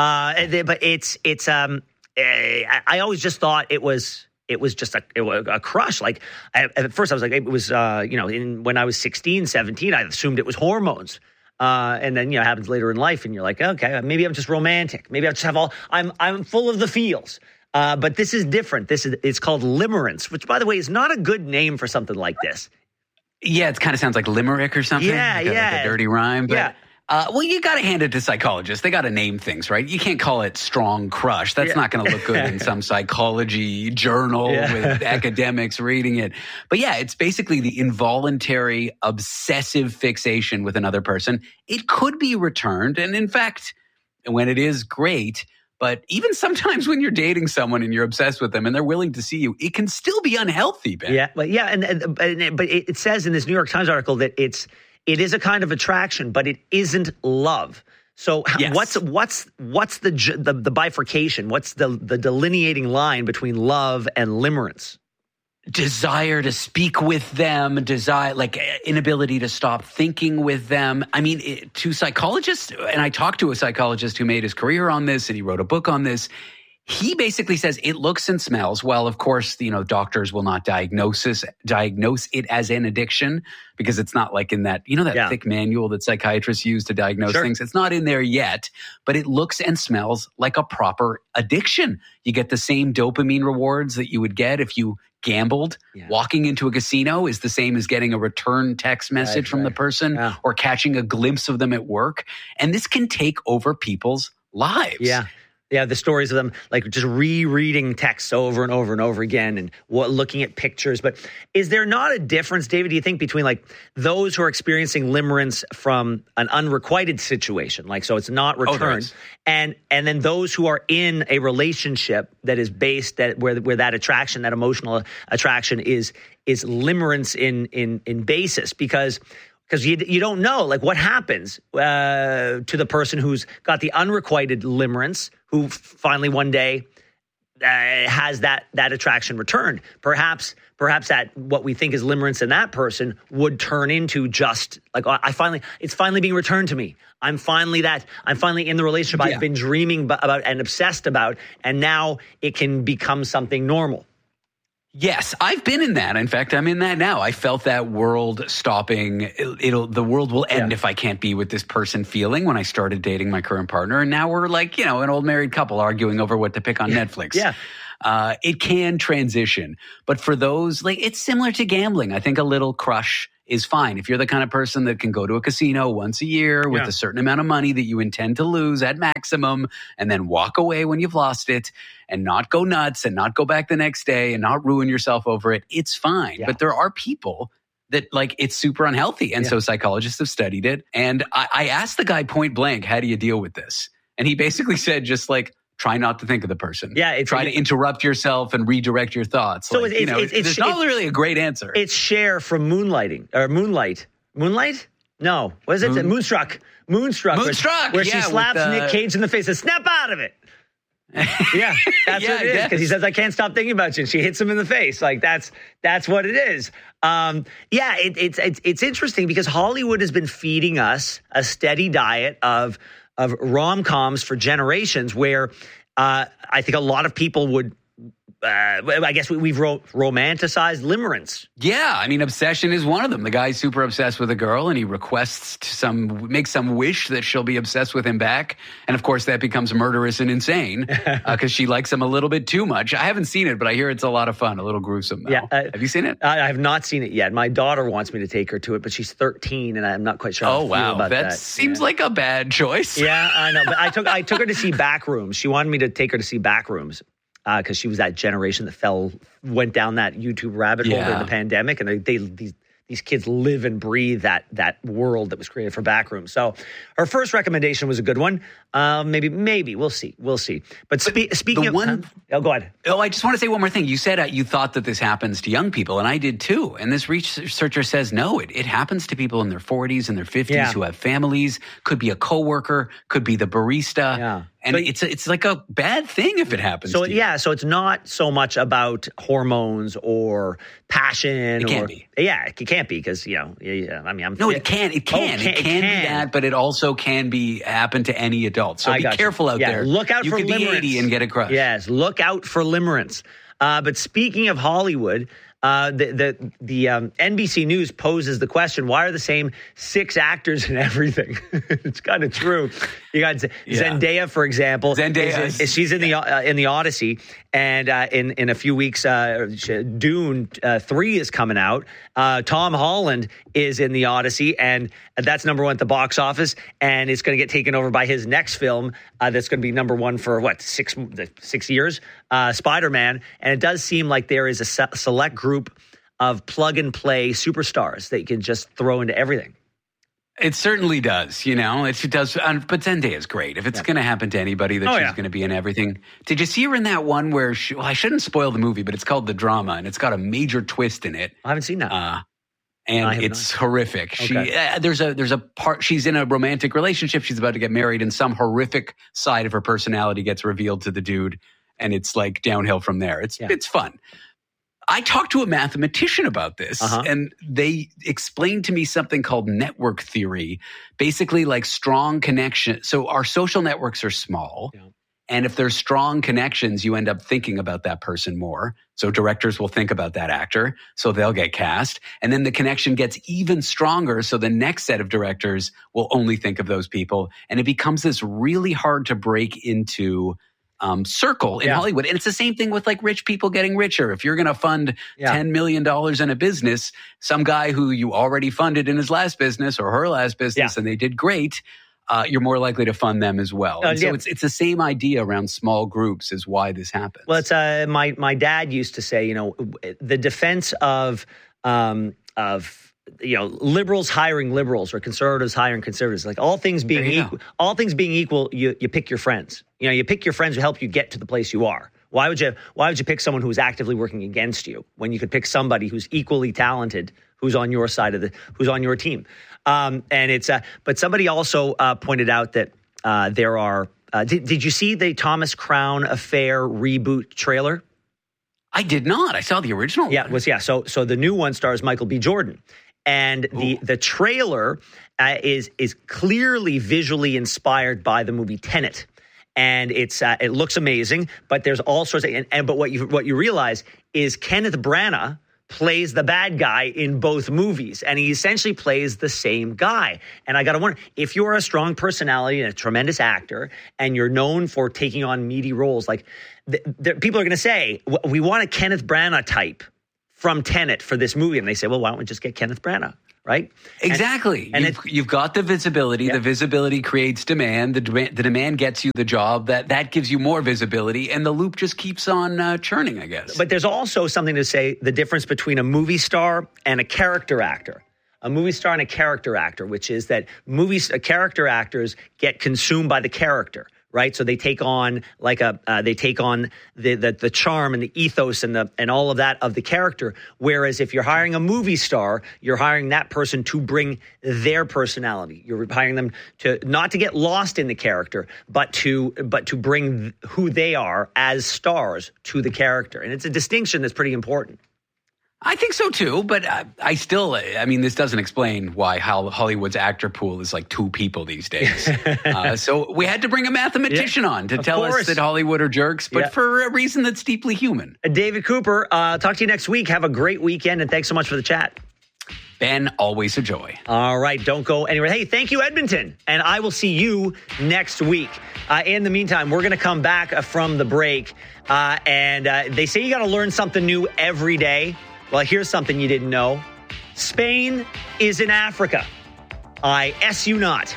Speaker 1: Uh, but it's it's um I, I always just thought it was. It was just a, it was a crush. Like I, at first I was like, it was, uh, you know, in, when I was sixteen, seventeen, I assumed it was hormones. Uh, and then, you know, it happens later in life and you're like, okay, maybe I'm just romantic. Maybe I just have all, I'm, I'm full of the feels. Uh, but this is different. This is, it's called limerence, which by the way is not a good name for something like this.
Speaker 20: Yeah. It kind of sounds like limerick or something.
Speaker 1: Yeah.
Speaker 20: Like
Speaker 1: yeah.
Speaker 20: Like a dirty rhyme. But
Speaker 1: yeah.
Speaker 20: Uh, well, you got to hand it to psychologists. They got to name things, right? You can't call it strong crush. That's yeah. not going to look good in some psychology journal yeah. with academics reading it. But yeah, it's basically the involuntary obsessive fixation with another person. It could be returned. And in fact, when it is great, but even sometimes when you're dating someone and you're obsessed with them and they're willing to see you, it can still be unhealthy, Ben.
Speaker 1: Yeah, but yeah, and, and but it says in this New York Times article that it's It is a kind of attraction, but it isn't love. So yes. what's what's what's the, the the bifurcation? What's the the delineating line between love and limerence?
Speaker 20: Desire to speak with them, desire like inability to stop thinking with them. I mean, it, to psychologists, and I talked to a psychologist who made his career on this, and he wrote a book on this. He basically says it looks and smells. Well, of course, you know, doctors will not diagnose this, diagnose it as an addiction because it's not like in that, you know, that yeah. thick manual that psychiatrists use to diagnose sure. things. It's not in there yet, but it looks and smells like a proper addiction. You get the same dopamine rewards that you would get if you gambled. Yeah. Walking into a casino is the same as getting a return text message right, from right. the person yeah. or catching a glimpse of them at work. And this can take over people's lives.
Speaker 1: Yeah. Yeah, the stories of them, like just rereading texts over and over and over again and what, looking at pictures. But is there not a difference, David, do you think, between like those who are experiencing limerence from an unrequited situation, like so it's not returned,
Speaker 20: oh,
Speaker 1: and and then those who are in a relationship that is based that where where that attraction, that emotional attraction is is limerence in in in basis? Because Because you you don't know, like, what happens uh, to the person who's got the unrequited limerence, who finally one day uh, has that that attraction returned. Perhaps perhaps that what we think is limerence in that person would turn into just like, I finally it's finally being returned to me. I'm finally that I'm finally in the relationship
Speaker 20: Yeah.
Speaker 1: I've been dreaming about and obsessed about, and now it can become something normal.
Speaker 20: Yes, I've been in that. In fact, I'm in that now. I felt that world stopping. It, it'll the world will end
Speaker 1: Yeah.
Speaker 20: if I can't be with this person feeling when I started dating my current partner. And now we're like, you know, an old married couple arguing over what to pick on Netflix.
Speaker 1: Yeah.
Speaker 20: Uh, it can transition. But for those, like, it's similar to gambling. I think a little crush is fine. If you're the kind of person that can go to a casino once a year with
Speaker 1: Yeah.
Speaker 20: a certain amount of money that you intend to lose at maximum and then walk away when you've lost it and not go nuts and not go back the next day and not ruin yourself over it, it's fine.
Speaker 1: Yeah.
Speaker 20: But there are people that like it's super unhealthy. And
Speaker 1: Yeah.
Speaker 20: so psychologists have studied it. And I, I asked the guy point blank, how do you deal with this? And he basically said, just like, try not to think of the person.
Speaker 1: Yeah, it's-
Speaker 20: try to interrupt yourself and redirect your thoughts.
Speaker 1: So
Speaker 20: Like,
Speaker 1: it's-
Speaker 20: you know,
Speaker 1: it's- it's-
Speaker 20: there's not
Speaker 1: it's-
Speaker 20: really a great answer.
Speaker 1: It's Cher from Moonlighting or Moonlight. Moonlight? No. What is it?
Speaker 20: Moon-
Speaker 1: Moonstruck. Moonstruck. where-
Speaker 20: Moonstruck,
Speaker 1: Where
Speaker 20: yeah,
Speaker 1: she
Speaker 20: with,
Speaker 1: slaps
Speaker 20: uh,
Speaker 1: Nick Cage in the face and snap out of it. Yeah, that's
Speaker 20: Yeah,
Speaker 1: what it is.
Speaker 20: I
Speaker 1: Because he
Speaker 20: guess.
Speaker 1: says, I can't stop thinking about you. And she hits him in the face. Like, that's that's what it is. Um, yeah, it, it's, it's it's interesting because Hollywood has been feeding us a steady diet of, of rom-coms for generations where uh, I think a lot of people would, uh, I guess we, we've ro- romanticized limerence.
Speaker 20: Yeah, I mean, obsession is one of them. The guy's super obsessed with a girl, and he requests to some, makes some wish that she'll be obsessed with him back, and of course that becomes murderous and insane because uh, she likes him a little bit too much. I haven't seen it, but I hear it's a lot of fun, a little gruesome. Though.
Speaker 1: Yeah, uh,
Speaker 20: have you seen it?
Speaker 1: I I have not seen it yet. My daughter wants me to take her to it, but she's thirteen, and I'm not quite sure. How
Speaker 20: Oh
Speaker 1: I feel
Speaker 20: wow,
Speaker 1: about
Speaker 20: that,
Speaker 1: that
Speaker 20: seems
Speaker 1: yeah.
Speaker 20: like a bad choice.
Speaker 1: Yeah, I know. But I took I took her to see Backrooms. She wanted me to take her to see Backrooms because uh, she was that generation that fell went down that YouTube rabbit hole
Speaker 20: Yeah.
Speaker 1: during the pandemic, and they, they these these kids live and breathe that that world that was created for Backrooms. So her first recommendation was a good one. Um, maybe maybe we'll see we'll see. But spe- speaking
Speaker 20: the
Speaker 1: of
Speaker 20: one-
Speaker 1: oh, go ahead.
Speaker 20: Oh, I just want to say one more thing. You said uh, you thought that this happens to young people, and I did too. And this researcher says, no, it, it happens to people in their forties and their fifties
Speaker 1: Yeah.
Speaker 20: who have families, could be a coworker, could be the barista.
Speaker 1: Yeah.
Speaker 20: And
Speaker 1: So-
Speaker 20: it's, it's like a bad thing if it happens
Speaker 1: So
Speaker 20: to you.
Speaker 1: yeah, so it's not so much about hormones or passion.
Speaker 20: It can't
Speaker 1: or,
Speaker 20: be.
Speaker 1: Yeah, it can't be because you know. Yeah, I mean, I'm
Speaker 20: No, it can. It can.
Speaker 1: Oh,
Speaker 20: it can be that, but it also can be happen to any adult. So
Speaker 1: I
Speaker 20: be
Speaker 1: got you.
Speaker 20: careful out
Speaker 1: Yeah,
Speaker 20: there.
Speaker 1: Look out
Speaker 20: you
Speaker 1: for
Speaker 20: could
Speaker 1: limerence.
Speaker 20: be eighty and get a crush.
Speaker 1: Yes, look out for limerence. Uh, but speaking of Hollywood, uh, the the, the um, N B C News poses the question: why are the same six actors in everything? It's kind of true. You got Z-
Speaker 20: Yeah.
Speaker 1: Zendaya, for example.
Speaker 20: Zendaya
Speaker 1: is, is- she's in the uh, in the Odyssey, and uh, in in a few weeks, uh, Dune uh, three is coming out. Uh, Tom Holland is in the Odyssey, and that's number one at the box office, and it's going to get taken over by his next film uh, that's going to be number one for what six six years, uh, Spider-Man. And it does seem like there is a se- select group of plug and play superstars that you can just throw into everything.
Speaker 20: It certainly does, you know. It does, um, but Zendaya is great. If it's
Speaker 1: Yeah.
Speaker 20: going to happen to anybody, that
Speaker 1: Oh,
Speaker 20: she's
Speaker 1: yeah.
Speaker 20: going to be in everything. Did you see her in that one where she? Well, I shouldn't spoil the movie, but it's called The Drama, and it's got a major twist in it.
Speaker 1: I haven't seen that.
Speaker 20: Uh,
Speaker 1: I
Speaker 20: and
Speaker 1: have
Speaker 20: it's horrific. She
Speaker 1: Okay.
Speaker 20: uh, there's a there's a part. She's in a romantic relationship. She's about to get married, and some horrific side of her personality gets revealed to the dude, and it's like downhill from there. It's
Speaker 1: Yeah.
Speaker 20: it's fun. I talked to a mathematician about this,
Speaker 1: Uh-huh.
Speaker 20: and they explained to me something called network theory. Basically, like strong connection. So our social networks are small.
Speaker 1: Yeah.
Speaker 20: And if there's strong connections, you end up thinking about that person more. So directors will think about that actor, so they'll get cast. And then the connection gets even stronger, so the next set of directors will only think of those people. And it becomes this really hard to break into um, circle in
Speaker 1: Yeah.
Speaker 20: Hollywood. And it's the same thing with like rich people getting richer. If you're going to fund
Speaker 1: Yeah.
Speaker 20: ten million dollars in a business, some guy who you already funded in his last business or her last business,
Speaker 1: Yeah.
Speaker 20: and they did great, uh, you're more likely to fund them as well.
Speaker 1: Uh,
Speaker 20: And so
Speaker 1: yeah.
Speaker 20: it's it's the same idea around small groups is why this happens.
Speaker 1: Well, it's uh, my my dad used to say, you know, the defense of um, of you know liberals hiring liberals or conservatives hiring conservatives, like all things being
Speaker 20: There you
Speaker 1: equal, all things being equal, you you pick your friends. You know, you pick your friends who help you get to the place you are. Why would you Why would you pick someone who's actively working against you when you could pick somebody who's equally talented, who's on your side of the, who's on your team? Um, and it's, uh, but somebody also uh, pointed out that uh, there are. Uh, did, did you see the Thomas Crown Affair reboot trailer?
Speaker 20: I did not. I saw the original.
Speaker 1: Yeah, it was yeah. So so the new one stars Michael B. Jordan, and the the trailer uh, is is clearly visually inspired by the movie Tenet. And it's uh, it looks amazing, but there's all sorts of and, and but what you what you realize is Kenneth Branagh plays the bad guy in both movies, and he essentially plays the same guy. And I got to wonder, if you're a strong personality and a tremendous actor, and you're known for taking on meaty roles, like the, the, people are going to say, we want a Kenneth Branagh type from Tenet for this movie, and they say, well, why don't we just get Kenneth Branagh? Right?
Speaker 20: Exactly.
Speaker 1: And, and
Speaker 20: you've, you've got the visibility. Yeah. The visibility creates demand. The, demand. the demand gets you the job. That that gives you more visibility. And the loop just keeps on uh, churning, I guess.
Speaker 1: But there's also something to say the difference between a movie star and a character actor. A movie star and a character actor, which is that movies, uh, character actors get consumed by the character. Right, so they take on like a uh, they take on the, the the charm and the ethos and the and all of that of the character. Whereas if you're hiring a movie star, you're hiring that person to bring their personality. You're hiring them to not to get lost in the character, but to but to bring who they are as stars to the character. And it's a distinction that's pretty important.
Speaker 20: I think so too, but I, I still, I mean, this doesn't explain why Hollywood's actor pool is like two people these days. uh, so we had to bring a mathematician yeah, on to tell course. us that Hollywood are jerks, but yeah. for a reason that's deeply human.
Speaker 1: David Cooper, uh, talk to you next week. Have a great weekend, and thanks so much for the chat.
Speaker 20: Ben, always a joy.
Speaker 1: All right, don't go anywhere. Hey, thank you, Edmonton, and I will see you next week. Uh, in the meantime, we're going to come back uh, from the break, uh, and uh, they say you got to learn something new every day. Well, here's something you didn't know. Spain is in Africa. I S you not.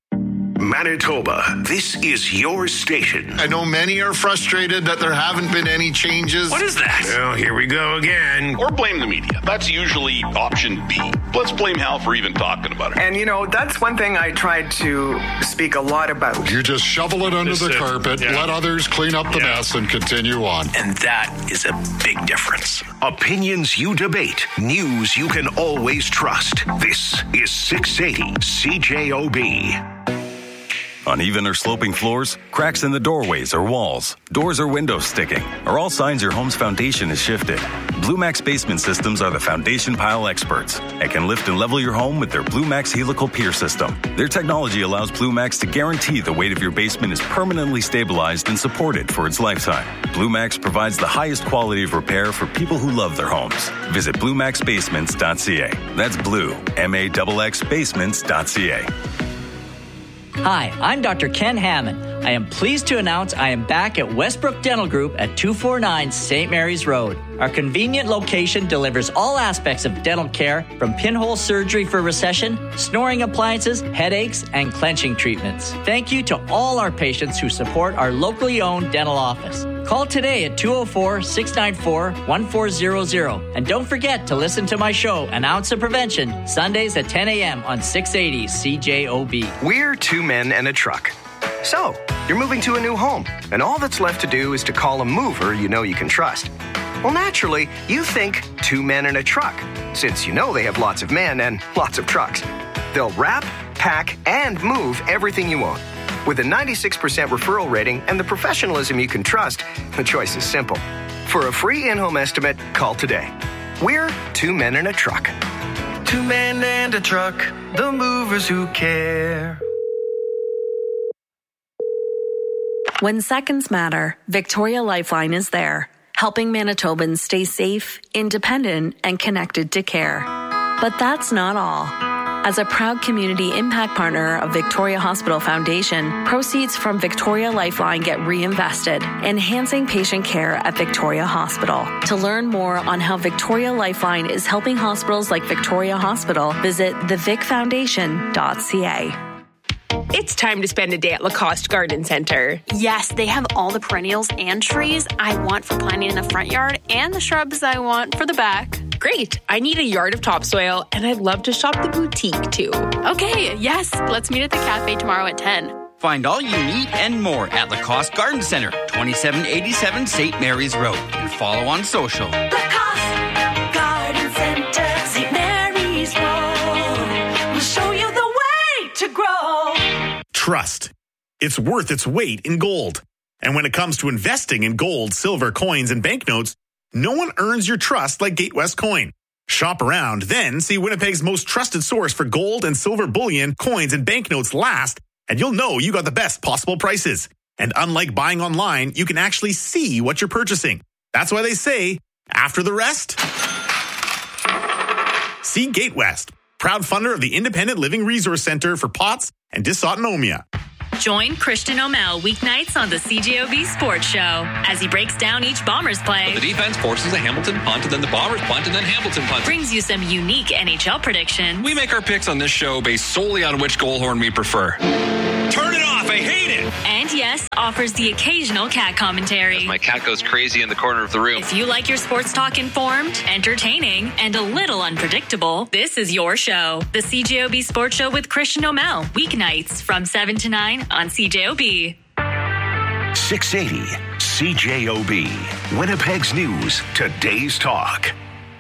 Speaker 26: Manitoba, this is your station.
Speaker 18: I know many are frustrated that there haven't been any changes.
Speaker 26: What is that? Well, here we go again.
Speaker 5: Or blame the media. That's usually option B. Let's blame Hal for even talking about it.
Speaker 4: And, you know, that's one thing I tried to speak a lot about.
Speaker 18: You just shovel it under
Speaker 26: Just
Speaker 18: the
Speaker 26: it.
Speaker 18: carpet,
Speaker 26: Yeah.
Speaker 18: let others clean up the
Speaker 26: Yeah.
Speaker 18: mess, and continue on.
Speaker 26: And that is a big difference. Opinions you debate, news you can always trust. This is six eighty C J O B.
Speaker 24: Uneven or sloping floors, cracks in the doorways or walls, doors or windows sticking are all signs your home's foundation has shifted. BlueMax Basement Systems are the foundation pile experts and can lift and level your home with their BlueMax Helical Pier System. Their technology allows BlueMax to guarantee the weight of your basement is permanently stabilized and supported for its lifetime. BlueMax provides the highest quality of repair for people who love their homes. Visit blue max basements dot c a. That's blue, M A X X basements dot c a.
Speaker 6: Hi, I'm Doctor Ken Hammond. I am pleased to announce I am back at Westbrook Dental Group at two forty-nine Saint Mary's Road. Our convenient location delivers all aspects of dental care, from pinhole surgery for recession, snoring appliances, headaches, and clenching treatments. Thank you to all our patients who support our locally owned dental office. Call today at two oh four, six nine four, one four zero zero. And don't forget to listen to my show, An Ounce of Prevention, Sundays at ten a.m. on six eighty C J O B.
Speaker 7: We're two men and a truck. So, you're moving to a new home, and all that's left to do is to call a mover you know you can trust. Well, naturally, you think two men and a truck, since you know they have lots of men and lots of trucks. They'll wrap, pack, and move everything you own. With a ninety-six percent referral rating and the professionalism you can trust, the choice is simple. For a free in-home estimate, call today. We're two men and a truck.
Speaker 19: Two men and a truck, the movers who care.
Speaker 8: When seconds matter, Victoria Lifeline is there, helping Manitobans stay safe, independent, and connected to care. But that's not all. As a proud community impact partner of Victoria Hospital Foundation, proceeds from Victoria Lifeline get reinvested, enhancing patient care at Victoria Hospital. To learn more on how Victoria Lifeline is helping hospitals like Victoria Hospital, visit the vic foundation dot c a.
Speaker 9: It's time to spend a day at Lacoste Garden Center.
Speaker 10: Yes, they have all the perennials and trees I want for planting in the front yard and the shrubs I want for the back.
Speaker 9: Great. I need a yard of topsoil, and I'd love to shop the boutique, too.
Speaker 10: Okay, yes. Let's meet at the cafe tomorrow at ten.
Speaker 11: Find all you need and more at Lacoste Garden Center, twenty-seven eighty-seven Saint Mary's Road. And follow on social.
Speaker 12: Lacoste Garden Center, Saint Mary's Road. We'll show you the way to grow.
Speaker 13: Trust. It's worth its weight in gold. And when it comes to investing in gold, silver, coins, and banknotes, no one earns your trust like Gatewest Coin. Shop around, then see Winnipeg's most trusted source for gold and silver bullion, coins, and banknotes last, and you'll know you got the best possible prices. And unlike buying online, you can actually see what you're purchasing. That's why they say, after the rest, see Gatewest, proud funder of the Independent Living Resource Center for P O T S and Dysautonomia.
Speaker 14: Join Christian O'Mell weeknights on the C J O B Sports Show as he breaks down each Bombers play.
Speaker 17: The defense forces a Hamilton punt, and then the Bombers punt, and then Hamilton punt.
Speaker 14: Brings you some unique N H L predictions.
Speaker 17: We make our picks on this show based solely on which goal horn we prefer. Turn it off, I hate it!
Speaker 14: And yes, offers the occasional cat commentary.
Speaker 17: As my cat goes crazy in the corner of the room.
Speaker 14: If you like your sports talk informed, entertaining, and a little unpredictable, this is your show. The C J O B Sports Show with Christian O'Mell. Weeknights from seven to nine on C J O B.
Speaker 26: six eighty C J O B. Winnipeg's News. Today's Talk.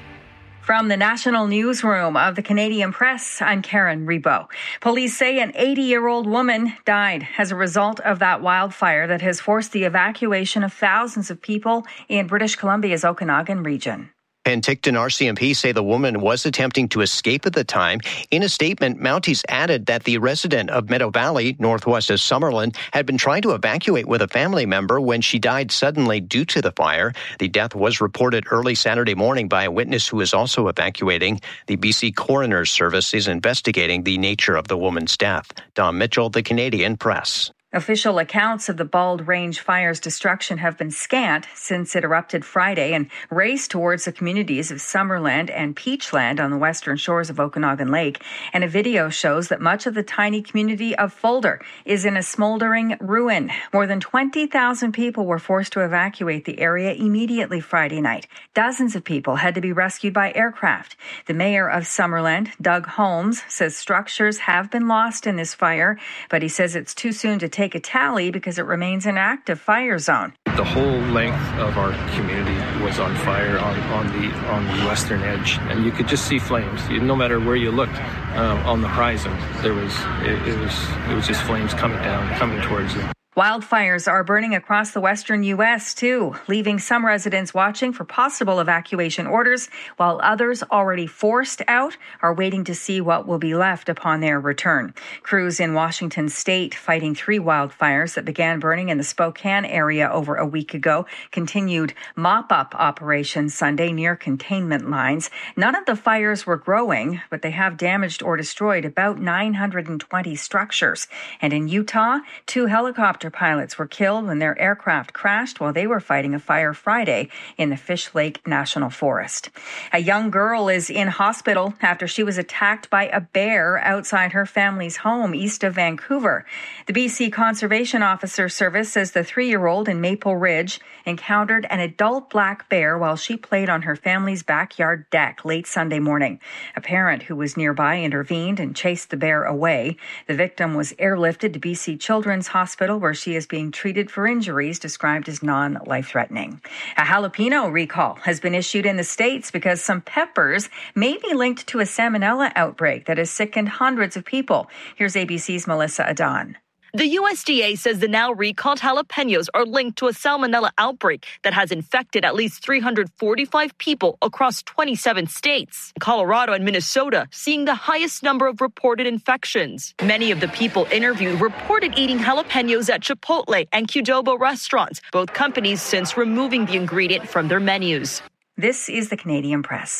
Speaker 28: From the National Newsroom of the Canadian Press, I'm Karen Rebo. Police say an eighty-year-old woman died as a result of that wildfire that has forced the evacuation of thousands of people in British Columbia's Okanagan region.
Speaker 7: Penticton R C M P say the woman was attempting to escape at the time. In a statement, Mounties added that the resident of Meadow Valley, northwest of Summerland, had been trying to evacuate with a family member when she died suddenly due to the fire. The death was reported early Saturday morning by a witness who is also evacuating. The B C Coroner's Service is investigating the nature of the woman's death. Don Mitchell, the Canadian Press.
Speaker 28: Official accounts of the Bald Range fire's destruction have been scant since it erupted Friday and raced towards the communities of Summerland and Peachland on the western shores of Okanagan Lake. And a video shows that much of the tiny community of Fulder is in a smoldering ruin. More than twenty thousand people were forced to evacuate the area immediately Friday night. Dozens of people had to be rescued by aircraft. The mayor of Summerland, Doug Holmes, says structures have been lost in this fire, but he says it's too soon to take take a tally because it remains an active fire zone.
Speaker 29: The whole length of our community was on fire on, on the on the western edge, and you could just see flames. You, no matter where you looked uh, on the horizon, there was it, it was it was just flames coming down, coming towards you.
Speaker 28: Wildfires are burning across the western U S, too, leaving some residents watching for possible evacuation orders, while others already forced out are waiting to see what will be left upon their return. Crews in Washington state fighting three wildfires that began burning in the Spokane area over a week ago continued mop-up operations Sunday near containment lines. None of the fires were growing, but they have damaged or destroyed about nine hundred twenty structures. And in Utah, two helicopters pilots were killed when their aircraft crashed while they were fighting a fire Friday in the Fish Lake National Forest. A young girl is in hospital after she was attacked by a bear outside her family's home east of Vancouver. The B C Conservation Officer Service says the three-year-old in Maple Ridge encountered an adult black bear while she played on her family's backyard deck late Sunday morning. A parent who was nearby intervened and chased the bear away. The victim was airlifted to B C Children's Hospital, where she is being treated for injuries described as non-life-threatening. A jalapeno recall has been issued in the States because some peppers may be linked to a salmonella outbreak that has sickened hundreds of people. Here's A B C's Melissa Adan.
Speaker 30: The U S D A says the now recalled jalapenos are linked to a salmonella outbreak that has infected at least three hundred forty-five people across twenty-seven states. Colorado and Minnesota seeing the highest number of reported infections. Many of the people interviewed reported eating jalapenos at Chipotle and Qdoba restaurants, both companies since removing the ingredient from their menus.
Speaker 28: This is the Canadian Press.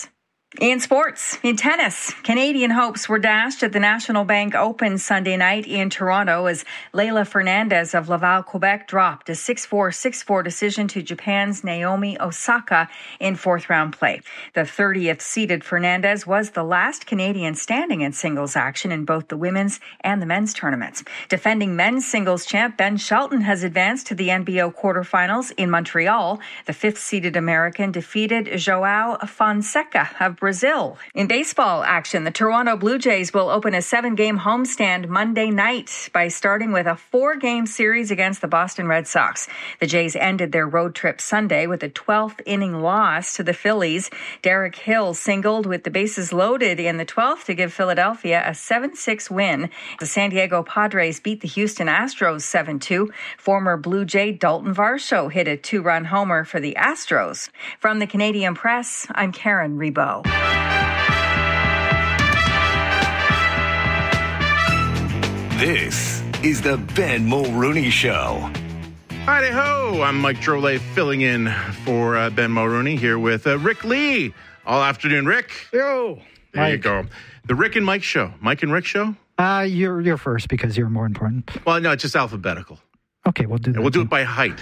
Speaker 28: In sports, in tennis, Canadian hopes were dashed at the National Bank Open Sunday night in Toronto as Leylah Fernandez of Laval, Quebec dropped a six four, six four decision to Japan's Naomi Osaka in fourth-round play. The thirtieth seeded Fernandez was the last Canadian standing in singles action in both the women's and the men's tournaments. Defending men's singles champ Ben Shelton has advanced to the N B O quarterfinals in Montreal. The fifth-seeded American defeated Joao Fonseca of Brazil. In baseball action, the Toronto Blue Jays will open a seven-game homestand Monday night by starting with a four-game series against the Boston Red Sox. The Jays ended their road trip Sunday with a twelfth inning loss to the Phillies. Derek Hill singled with the bases loaded in the twelfth to give Philadelphia a seven six win. The San Diego Padres beat the Houston Astros seven two. Former Blue Jay Dalton Varsho hit a two-run homer for the Astros. From the Canadian Press, I'm Karen Rebo.
Speaker 26: This is the Ben Mulrooney Show.
Speaker 13: Hi-ho, I'm Mike Drolet filling in for uh, Ben Mulrooney here with uh, Rick Lee. All afternoon, Rick.
Speaker 2: Yo.
Speaker 13: There
Speaker 2: Mike.
Speaker 13: you go. The Rick and Mike Show. Mike and Rick Show?
Speaker 2: Uh, you're, you're first because you're more important.
Speaker 13: Well, no, it's just alphabetical.
Speaker 2: Okay, we'll do that.
Speaker 13: And we'll do it by height.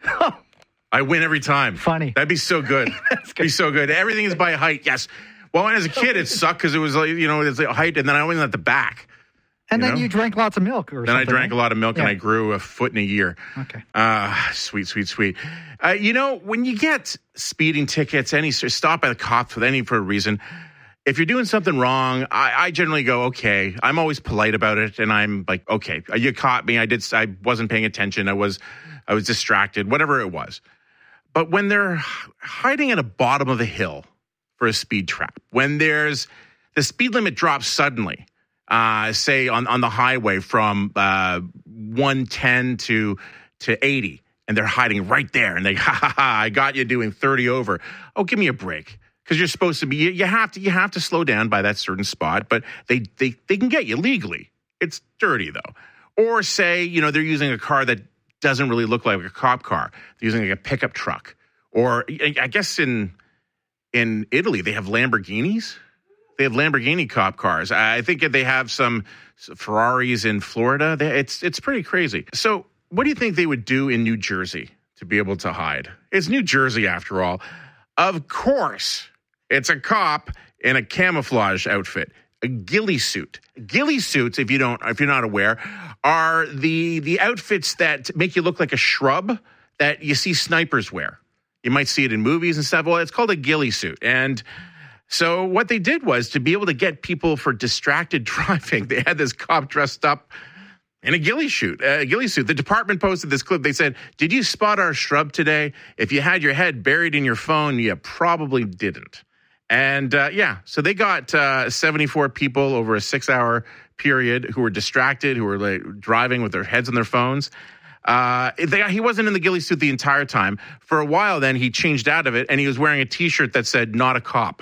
Speaker 13: I win every time.
Speaker 2: Funny.
Speaker 13: That'd be so good. That's good. Be so good. Everything is by height. Yes. Well, when as a kid, it sucked because it was like, you know, it's like height, and then I went at the back.
Speaker 2: And
Speaker 13: you
Speaker 2: then
Speaker 13: know?
Speaker 2: you drank lots of milk or
Speaker 13: then
Speaker 2: something.
Speaker 13: I drank
Speaker 2: right?
Speaker 13: a lot of milk,
Speaker 2: yeah.
Speaker 13: and I grew a foot in a year.
Speaker 2: Okay.
Speaker 13: Uh, sweet, sweet, sweet. Uh, you know, when you get speeding tickets, any stop by the cops with any for a reason, if you're doing something wrong, I, I generally go, okay. I'm always polite about it, and I'm like, okay, you caught me. I did. I wasn't paying attention. I was, I was distracted. Whatever it was. But when they're hiding at the bottom of a hill for a speed trap, when there's the speed limit drops suddenly, uh, say on, on the highway from uh, one ten to to eighty, and they're hiding right there, and they, ha ha ha, I got you doing thirty over. Oh, give me a break. Because you're supposed to be, you, you have to you have to slow down by that certain spot, but they, they, they can get you legally. It's dirty, though. Or say, you know, they're using a car that doesn't really look like a cop car. They're using like a pickup truck. Or I guess in in Italy, they have Lamborghinis. They have Lamborghini cop cars. I think they have some Ferraris in Florida. It's it's pretty crazy. So what do you think they would do in New Jersey to be able to hide? It's New Jersey, after all. Of course, it's a cop in a camouflage outfit. A ghillie suit. Ghillie suits, if you don't, if you're not aware, are the the outfits that make you look like a shrub that you see snipers wear. You might see it in movies and stuff. Well, it's called a ghillie suit. And so what they did was to be able to get people for distracted driving, they had this cop dressed up in a ghillie suit. A ghillie suit. The department posted this clip. They said, "Did you spot our shrub today? If you had your head buried in your phone, you probably didn't." And, uh, yeah, so they got uh, seventy-four people over a six-hour period who were distracted, who were like, driving with their heads on their phones. Uh, they, he wasn't in the ghillie suit the entire time. For a while then, he changed out of it, and he was wearing a T-shirt that said, "Not a cop."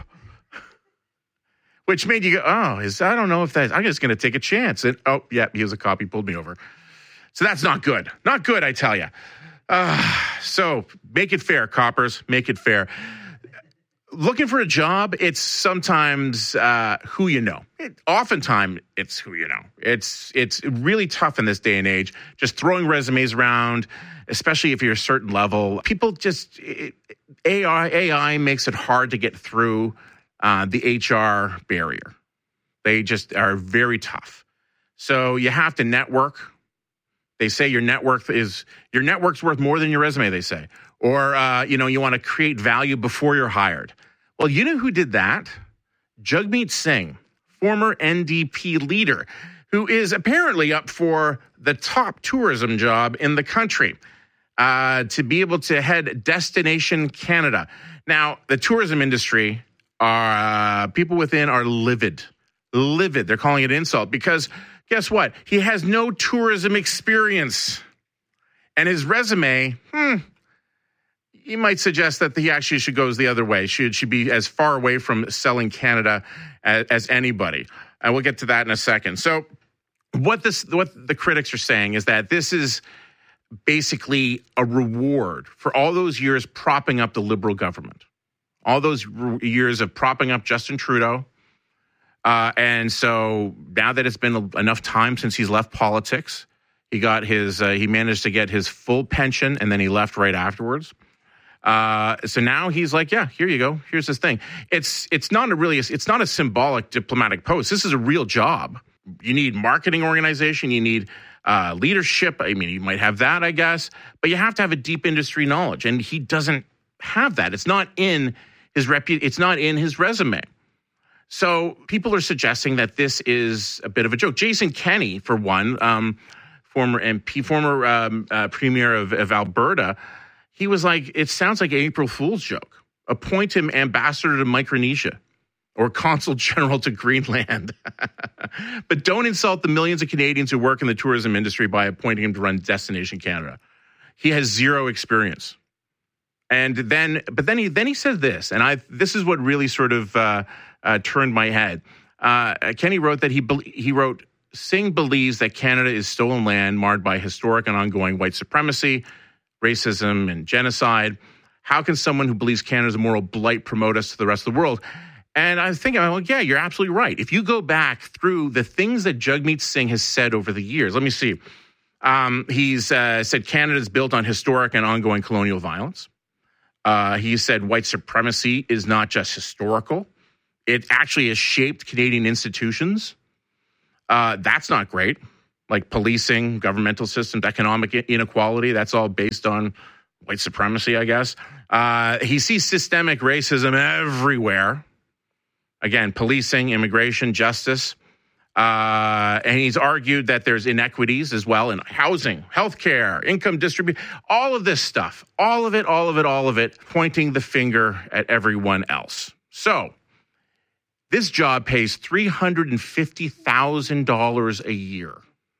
Speaker 13: Which made you go, oh, is, I don't know if that, I'm just going to take a chance. And, oh, yeah, he was a cop. He pulled me over. So that's not good. Not good, I tell you. Uh, so make it fair, coppers. Make it fair. Looking for a job, it's sometimes uh, who you know. It, oftentimes, it's who you know. It's it's really tough in this day and age, just throwing resumes around, especially if you're a certain level. People just, it, A I, A I makes it hard to get through uh, the H R barrier. They just are very tough. So you have to network. They say your network is, your network's worth more than your resume, they say. Or, uh, you know, you want to create value before you're hired. Well, you know who did that? Jagmeet Singh, former N D P leader, who is apparently up for the top tourism job in the country, uh, to be able to head Destination Canada. Now, the tourism industry, are uh, people within are livid, livid. They're calling it insult because guess what? He has no tourism experience. And his resume, hmm, you might suggest that he actually should go the other way. Should should be as far away from selling Canada as, as anybody. And we'll get to that in a second. So what this what the critics are saying is that this is basically a reward for all those years propping up the Liberal government.
Speaker 1: all those r- years of propping up Justin Trudeau. Uh, and so now that it's been enough time since he's left politics, he got his, uh, he managed to get his full pension, and then he left right afterwards. Uh, so now he's like, yeah, here you go. Here's this thing. It's, it's not a really, it's not a symbolic diplomatic post. This is a real job. You need marketing organization. You need uh, leadership. I mean, you might have that, I guess, but you have to have a deep industry knowledge. And he doesn't have that. It's not in his repu- It's not in his resume. So people are suggesting that this is a bit of a joke. Jason Kenney, for one, um, former M P, former um, uh, premier of, of Alberta, he was like, it sounds like an April Fool's joke. Appoint him ambassador to Micronesia or consul general to Greenland. But don't insult the millions of Canadians who work in the tourism industry by appointing him to run Destination Canada. He has zero experience. And then, but then he then he said this, and I this is what really sort of uh, uh, turned my head. Uh, Kenney wrote that he he wrote, Singh believes that Canada is stolen land marred by historic and ongoing white supremacy, racism, and genocide. How can someone who believes Canada is a moral blight promote us to the rest of the world? And I was thinking, well, yeah, you're absolutely right. If you go back through the things that Jagmeet Singh has said over the years, let me see. Um, he's uh, said Canada is built on historic and ongoing colonial violence. Uh, he said white supremacy is not just historical. It actually has shaped Canadian institutions. Uh, that's not great. Like policing, governmental systems, economic inequality, that's all based on white supremacy, I guess. Uh, he sees systemic racism everywhere. Again, policing, immigration, justice. Uh, and he's argued that there's inequities as well in housing, healthcare, income distribution, all of this stuff, all of it, all of it, all of it, pointing the finger at everyone else. So this job pays three hundred fifty thousand dollars a year.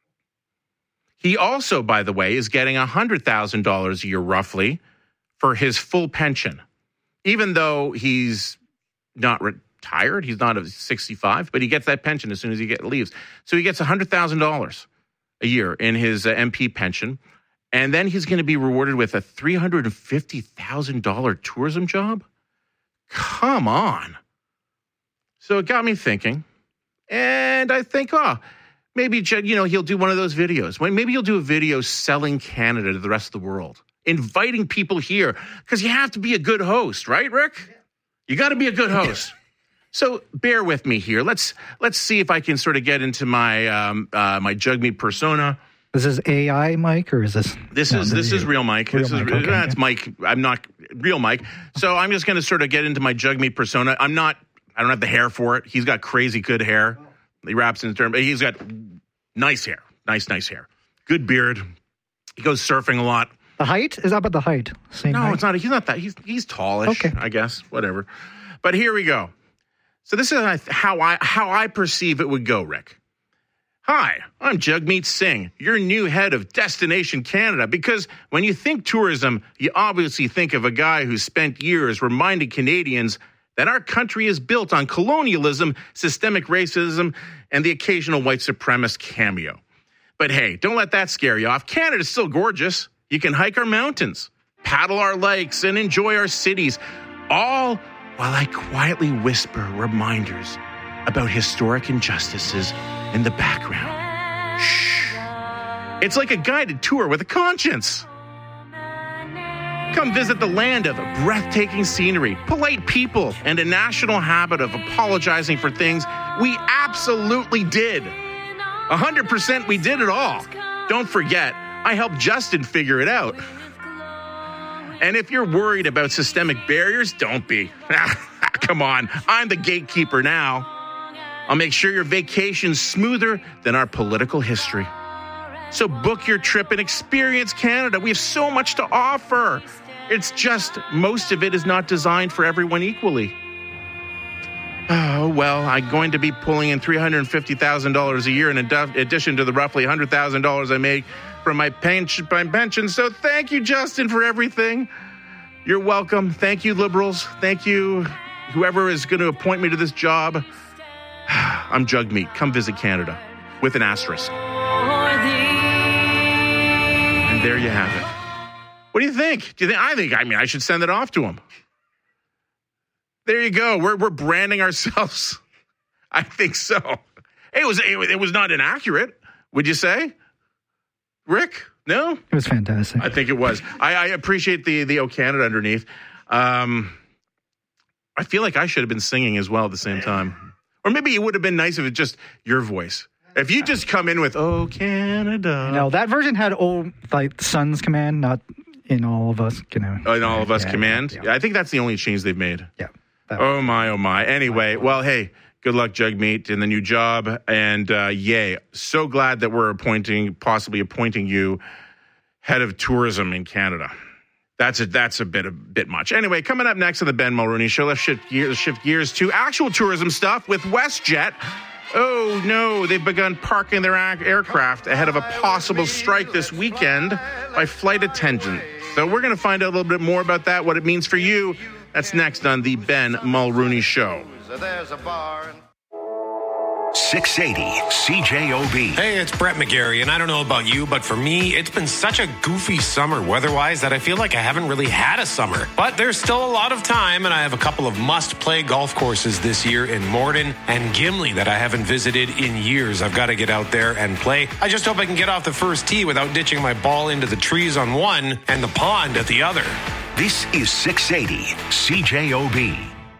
Speaker 1: He also, by the way, is getting one hundred thousand dollars a year roughly for his full pension, even though he's not retired. He's not sixty-five, but he gets that pension as soon as he get, leaves. So he gets one hundred thousand dollars a year in his uh, M P pension. And then he's going to be rewarded with a three hundred fifty thousand dollars tourism job? Come on. So it got me thinking. And I think, oh, maybe, you know, he'll do one of those videos. Maybe he'll do a video selling Canada to the rest of the world, inviting people here, because you have to be a good host, right, Rick? You got to be a good host. So bear with me here. Let's let's see if I can sort of get into my um, uh, my Jagmeet persona.
Speaker 2: Is this A I Mike or is this?
Speaker 1: This
Speaker 2: no,
Speaker 1: is this is real Mike.
Speaker 2: Real
Speaker 1: this
Speaker 2: Mike,
Speaker 1: is
Speaker 2: okay,
Speaker 1: that's
Speaker 2: okay.
Speaker 1: Mike. I'm not real Mike. So I'm just going to sort of get into my Jagmeet persona. I'm not. I don't have the hair for it. He's got crazy good hair. He raps in his term. He's got nice hair. Nice, nice hair. Good beard. He goes surfing a lot.
Speaker 2: The height? Is that about the height? Same
Speaker 1: no,
Speaker 2: height?
Speaker 1: it's not. He's not that. He's he's tallish,
Speaker 2: Okay.
Speaker 1: I guess. Whatever. But here we go. So this is how I how I perceive it would go, Rick. Hi, I'm Jagmeet Singh, your new head of Destination Canada, because when you think tourism, you obviously think of a guy who spent years reminding Canadians that our country is built on colonialism, systemic racism, and the occasional white supremacist cameo. But hey, don't let that scare you off. Canada's still gorgeous. You can hike our mountains, paddle our lakes, and enjoy our cities, all while I quietly whisper reminders about historic injustices in the background. Shh. It's like a guided tour with a conscience. Come visit the land of breathtaking scenery, polite people, and a national habit of apologizing for things we absolutely did. one hundred percent we did it all. Don't forget, I helped Justin figure it out. And if you're worried about systemic barriers, don't be. Come on, I'm the gatekeeper now. I'll make sure your vacation's smoother than our political history. So book your trip and experience Canada. We have so much to offer. It's just most of it is not designed for everyone equally. Oh, well, I'm going to be pulling in three hundred fifty thousand dollars a year in addition to the roughly one hundred thousand dollars I make from my pension, my pension. So thank you, Justin, for everything. You're welcome. Thank you, Liberals. Thank you, whoever is going to appoint me to this job. I'm Jagmeet. Come visit Canada with an asterisk. And there you have it. What do you think? Do you think? I think, I mean, I should send it off to him. There you go. We're we're branding ourselves. I think so. It was it, it was not inaccurate. Would you say, Rick? No,
Speaker 2: it was fantastic.
Speaker 1: I think it was. I, I appreciate the the O Canada underneath. Um, I feel like I should have been singing as well at the same time, or maybe it would have been nice if it just your voice. If you just come in with "Oh Canada,"
Speaker 2: no, that version had old like Sun's Command, not in All of Us. You know,
Speaker 1: oh, in All of Us
Speaker 2: yeah,
Speaker 1: Command.
Speaker 2: Yeah.
Speaker 1: Yeah, I think that's the only change they've made.
Speaker 2: Yeah.
Speaker 1: Oh my, oh my. Anyway, well, hey, good luck, Jugmeat, in the new job, and uh, yay! So glad that we're appointing, possibly appointing you head of tourism in Canada. That's a that's a bit a bit much. Anyway, coming up next on the Ben Mulroney Show, let's shift gears, shift gears to actual tourism stuff with WestJet. Oh no, they've begun parking their aircraft ahead of a possible strike this weekend by flight attendants. So we're going to find out a little bit more about that, what it means for you. That's next on the Ben Mulroney Show.
Speaker 26: There's a bar. six eighty C J O B.
Speaker 3: Hey, it's Brett McGarry, and I don't know about you, but for me, it's been such a goofy summer weather-wise that I feel like I haven't really had a summer. But there's still a lot of time, and I have a couple of must-play golf courses this year in Morden and Gimli that I haven't visited in years. I've got to get out there and play. I just hope I can get off the first tee without ditching my ball into the trees on one and the pond at the other.
Speaker 26: This is six eighty C J O B.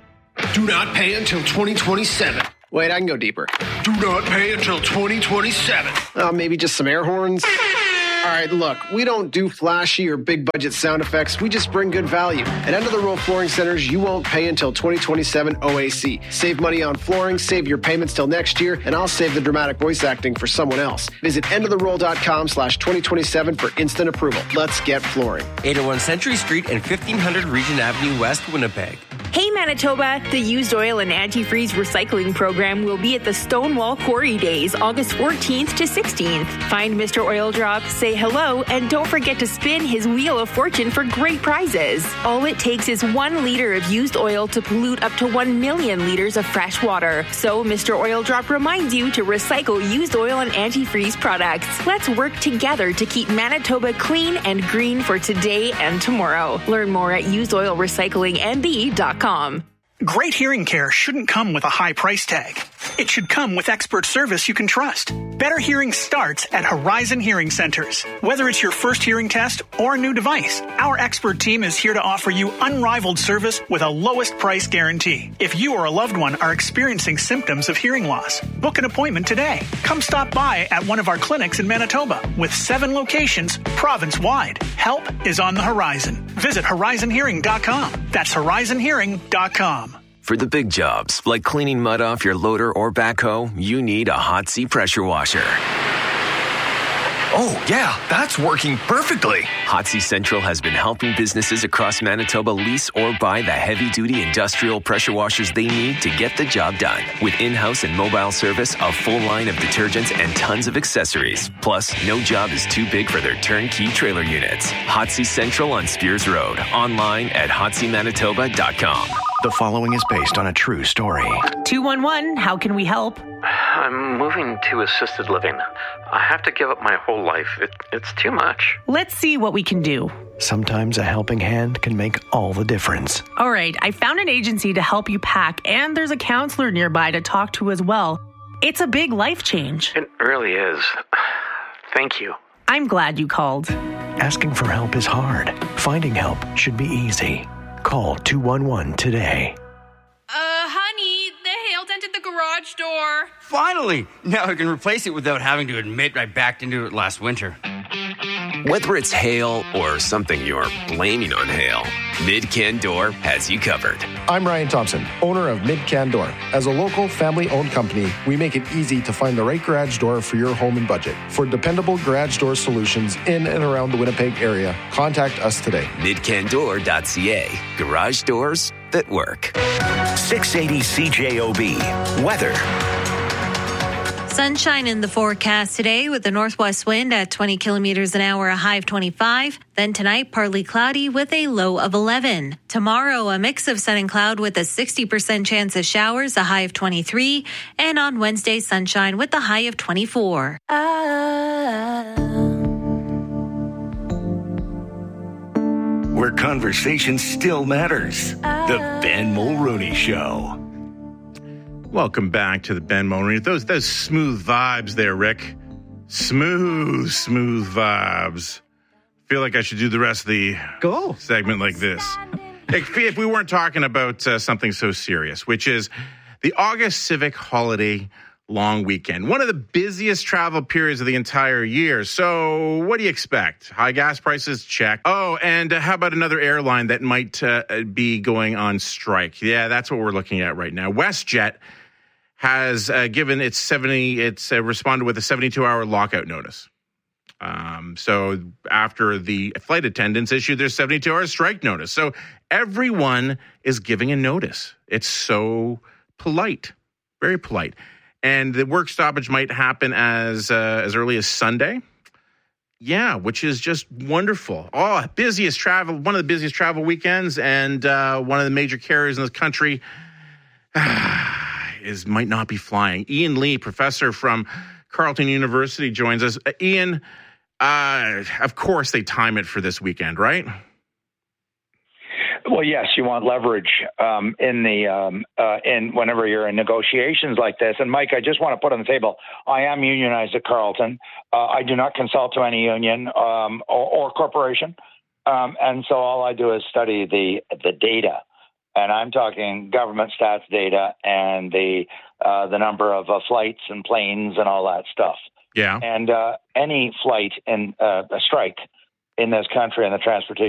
Speaker 5: Do not pay until twenty twenty-seven.
Speaker 15: Wait, I can go deeper.
Speaker 5: Do not pay until twenty twenty-seven.
Speaker 15: Uh, maybe just some air horns? All right, look, we don't do flashy or big budget sound effects. We just bring good value. At End of the Row Flooring Centers, you won't pay until twenty twenty-seven O A C. Save money on flooring, save your payments till next year, and I'll save the dramatic voice acting for someone else. Visit endoftheroll.com slash 2027 for instant approval. Let's get flooring.
Speaker 16: eight oh one Century Street and fifteen hundred Regent Avenue West, Winnipeg.
Speaker 9: Hey Manitoba, the Used Oil and Antifreeze Recycling Program will be at the Stonewall Quarry Days, August fourteenth to sixteenth. Find Mister Oil Drop, say hello, and don't forget to spin his Wheel of Fortune for great prizes. All it takes is one liter of used oil to pollute up to one million liters of fresh water. So Mister Oil Drop reminds you to recycle used oil and antifreeze products. Let's work together to keep Manitoba clean and green for today and tomorrow. Learn more at used oil recycling m b dot com.
Speaker 20: Great hearing care shouldn't come with a high price tag. It should come with expert service you can trust. Better hearing starts at Horizon Hearing Centers. Whether it's your first hearing test or a new device, our expert team is here to offer you unrivaled service with a lowest price guarantee. If you or a loved one are experiencing symptoms of hearing loss, book an appointment today. Come stop by at one of our clinics in Manitoba with seven locations province-wide. Help is on the horizon. Visit horizon hearing dot com. That's horizon hearing dot com.
Speaker 21: For the big jobs, like cleaning mud off your loader or backhoe, you need a Hot Sea pressure washer.
Speaker 5: Oh, yeah, that's working perfectly.
Speaker 21: Hot Sea Central has been helping businesses across Manitoba lease or buy the heavy-duty industrial pressure washers they need to get the job done. With in-house and mobile service, a full line of detergents, and tons of accessories. Plus, no job is too big for their turnkey trailer units. Hot Sea Central on Spears Road. Online at hot sea manitoba dot com.
Speaker 7: The following is based on a true story.
Speaker 22: two one one, how can we help?
Speaker 23: I'm moving to assisted living. I have to give up my whole life. It, it's too much.
Speaker 22: Let's see what we can do.
Speaker 7: Sometimes a helping hand can make all the difference.
Speaker 22: All right, I found an agency to help you pack, and there's a counselor nearby to talk to as well. It's a big life change.
Speaker 23: It really is. Thank you.
Speaker 22: I'm glad you called.
Speaker 7: Asking for help is hard. Finding help should be easy. Call two one one today.
Speaker 10: Uh, honey, the hail dented the garage door.
Speaker 11: Finally! Now I can replace it without having to admit I backed into it last winter.
Speaker 24: Whether it's hail or something you're blaming on hail, Mid-Can Door has you covered.
Speaker 25: I'm Ryan Thompson, owner of Mid-Can Door. As a local family-owned company, we make it easy to find the right garage door for your home and budget. For dependable garage door solutions in and around the Winnipeg area, contact us today.
Speaker 24: mid can door dot c a. Garage doors that work.
Speaker 26: six eighty C J O B. Weather.
Speaker 25: Sunshine in the forecast today with the northwest wind at twenty kilometers an hour, a high of twenty-five. Then tonight, partly cloudy with a low of eleven. Tomorrow, a mix of sun and cloud with a sixty percent chance of showers, a high of twenty-three. And on Wednesday, sunshine with a high of twenty-four.
Speaker 26: Where conversation still matters. The Ben Mulrooney Show.
Speaker 1: Welcome back to the Ben Mulrooney. Those those smooth vibes there, Rick. Smooth, smooth vibes. Feel like I should do the rest of the
Speaker 2: Go.
Speaker 1: segment like this. If, if we weren't talking about uh, something so serious, which is the August Civic Holiday long weekend, one of the busiest travel periods of the entire year. So what do you expect? High gas prices? Check. Oh, and uh, how about another airline that might uh, be going on strike? Yeah, that's what we're looking at right now. WestJet has uh, given its seventy, it's uh, responded with a seventy-two hour lockout notice. Um, so after the flight attendants issued their seventy-two hour strike notice. So everyone is giving a notice. It's so polite, very polite. And the work stoppage might happen as uh, as early as Sunday. Yeah, which is just wonderful. Oh, busiest travel, one of the busiest travel weekends, and uh, one of the major carriers in the country is might not be flying. Ian Lee, professor from Carleton University, joins us. Uh, Ian, uh, of course they time it for this weekend, right?
Speaker 4: Well, yes, you want leverage um, in the um, uh, in whenever you're in negotiations like this. And Mike, I just want to put on the table, I am unionized at Carleton. Uh, I do not consult to any union um, or, or corporation, um, and so all I do is study the the data. And I'm talking government stats data and the uh, the number of uh, flights and planes and all that stuff.
Speaker 1: Yeah.
Speaker 4: And uh, any flight in uh, a strike in this country in the transportation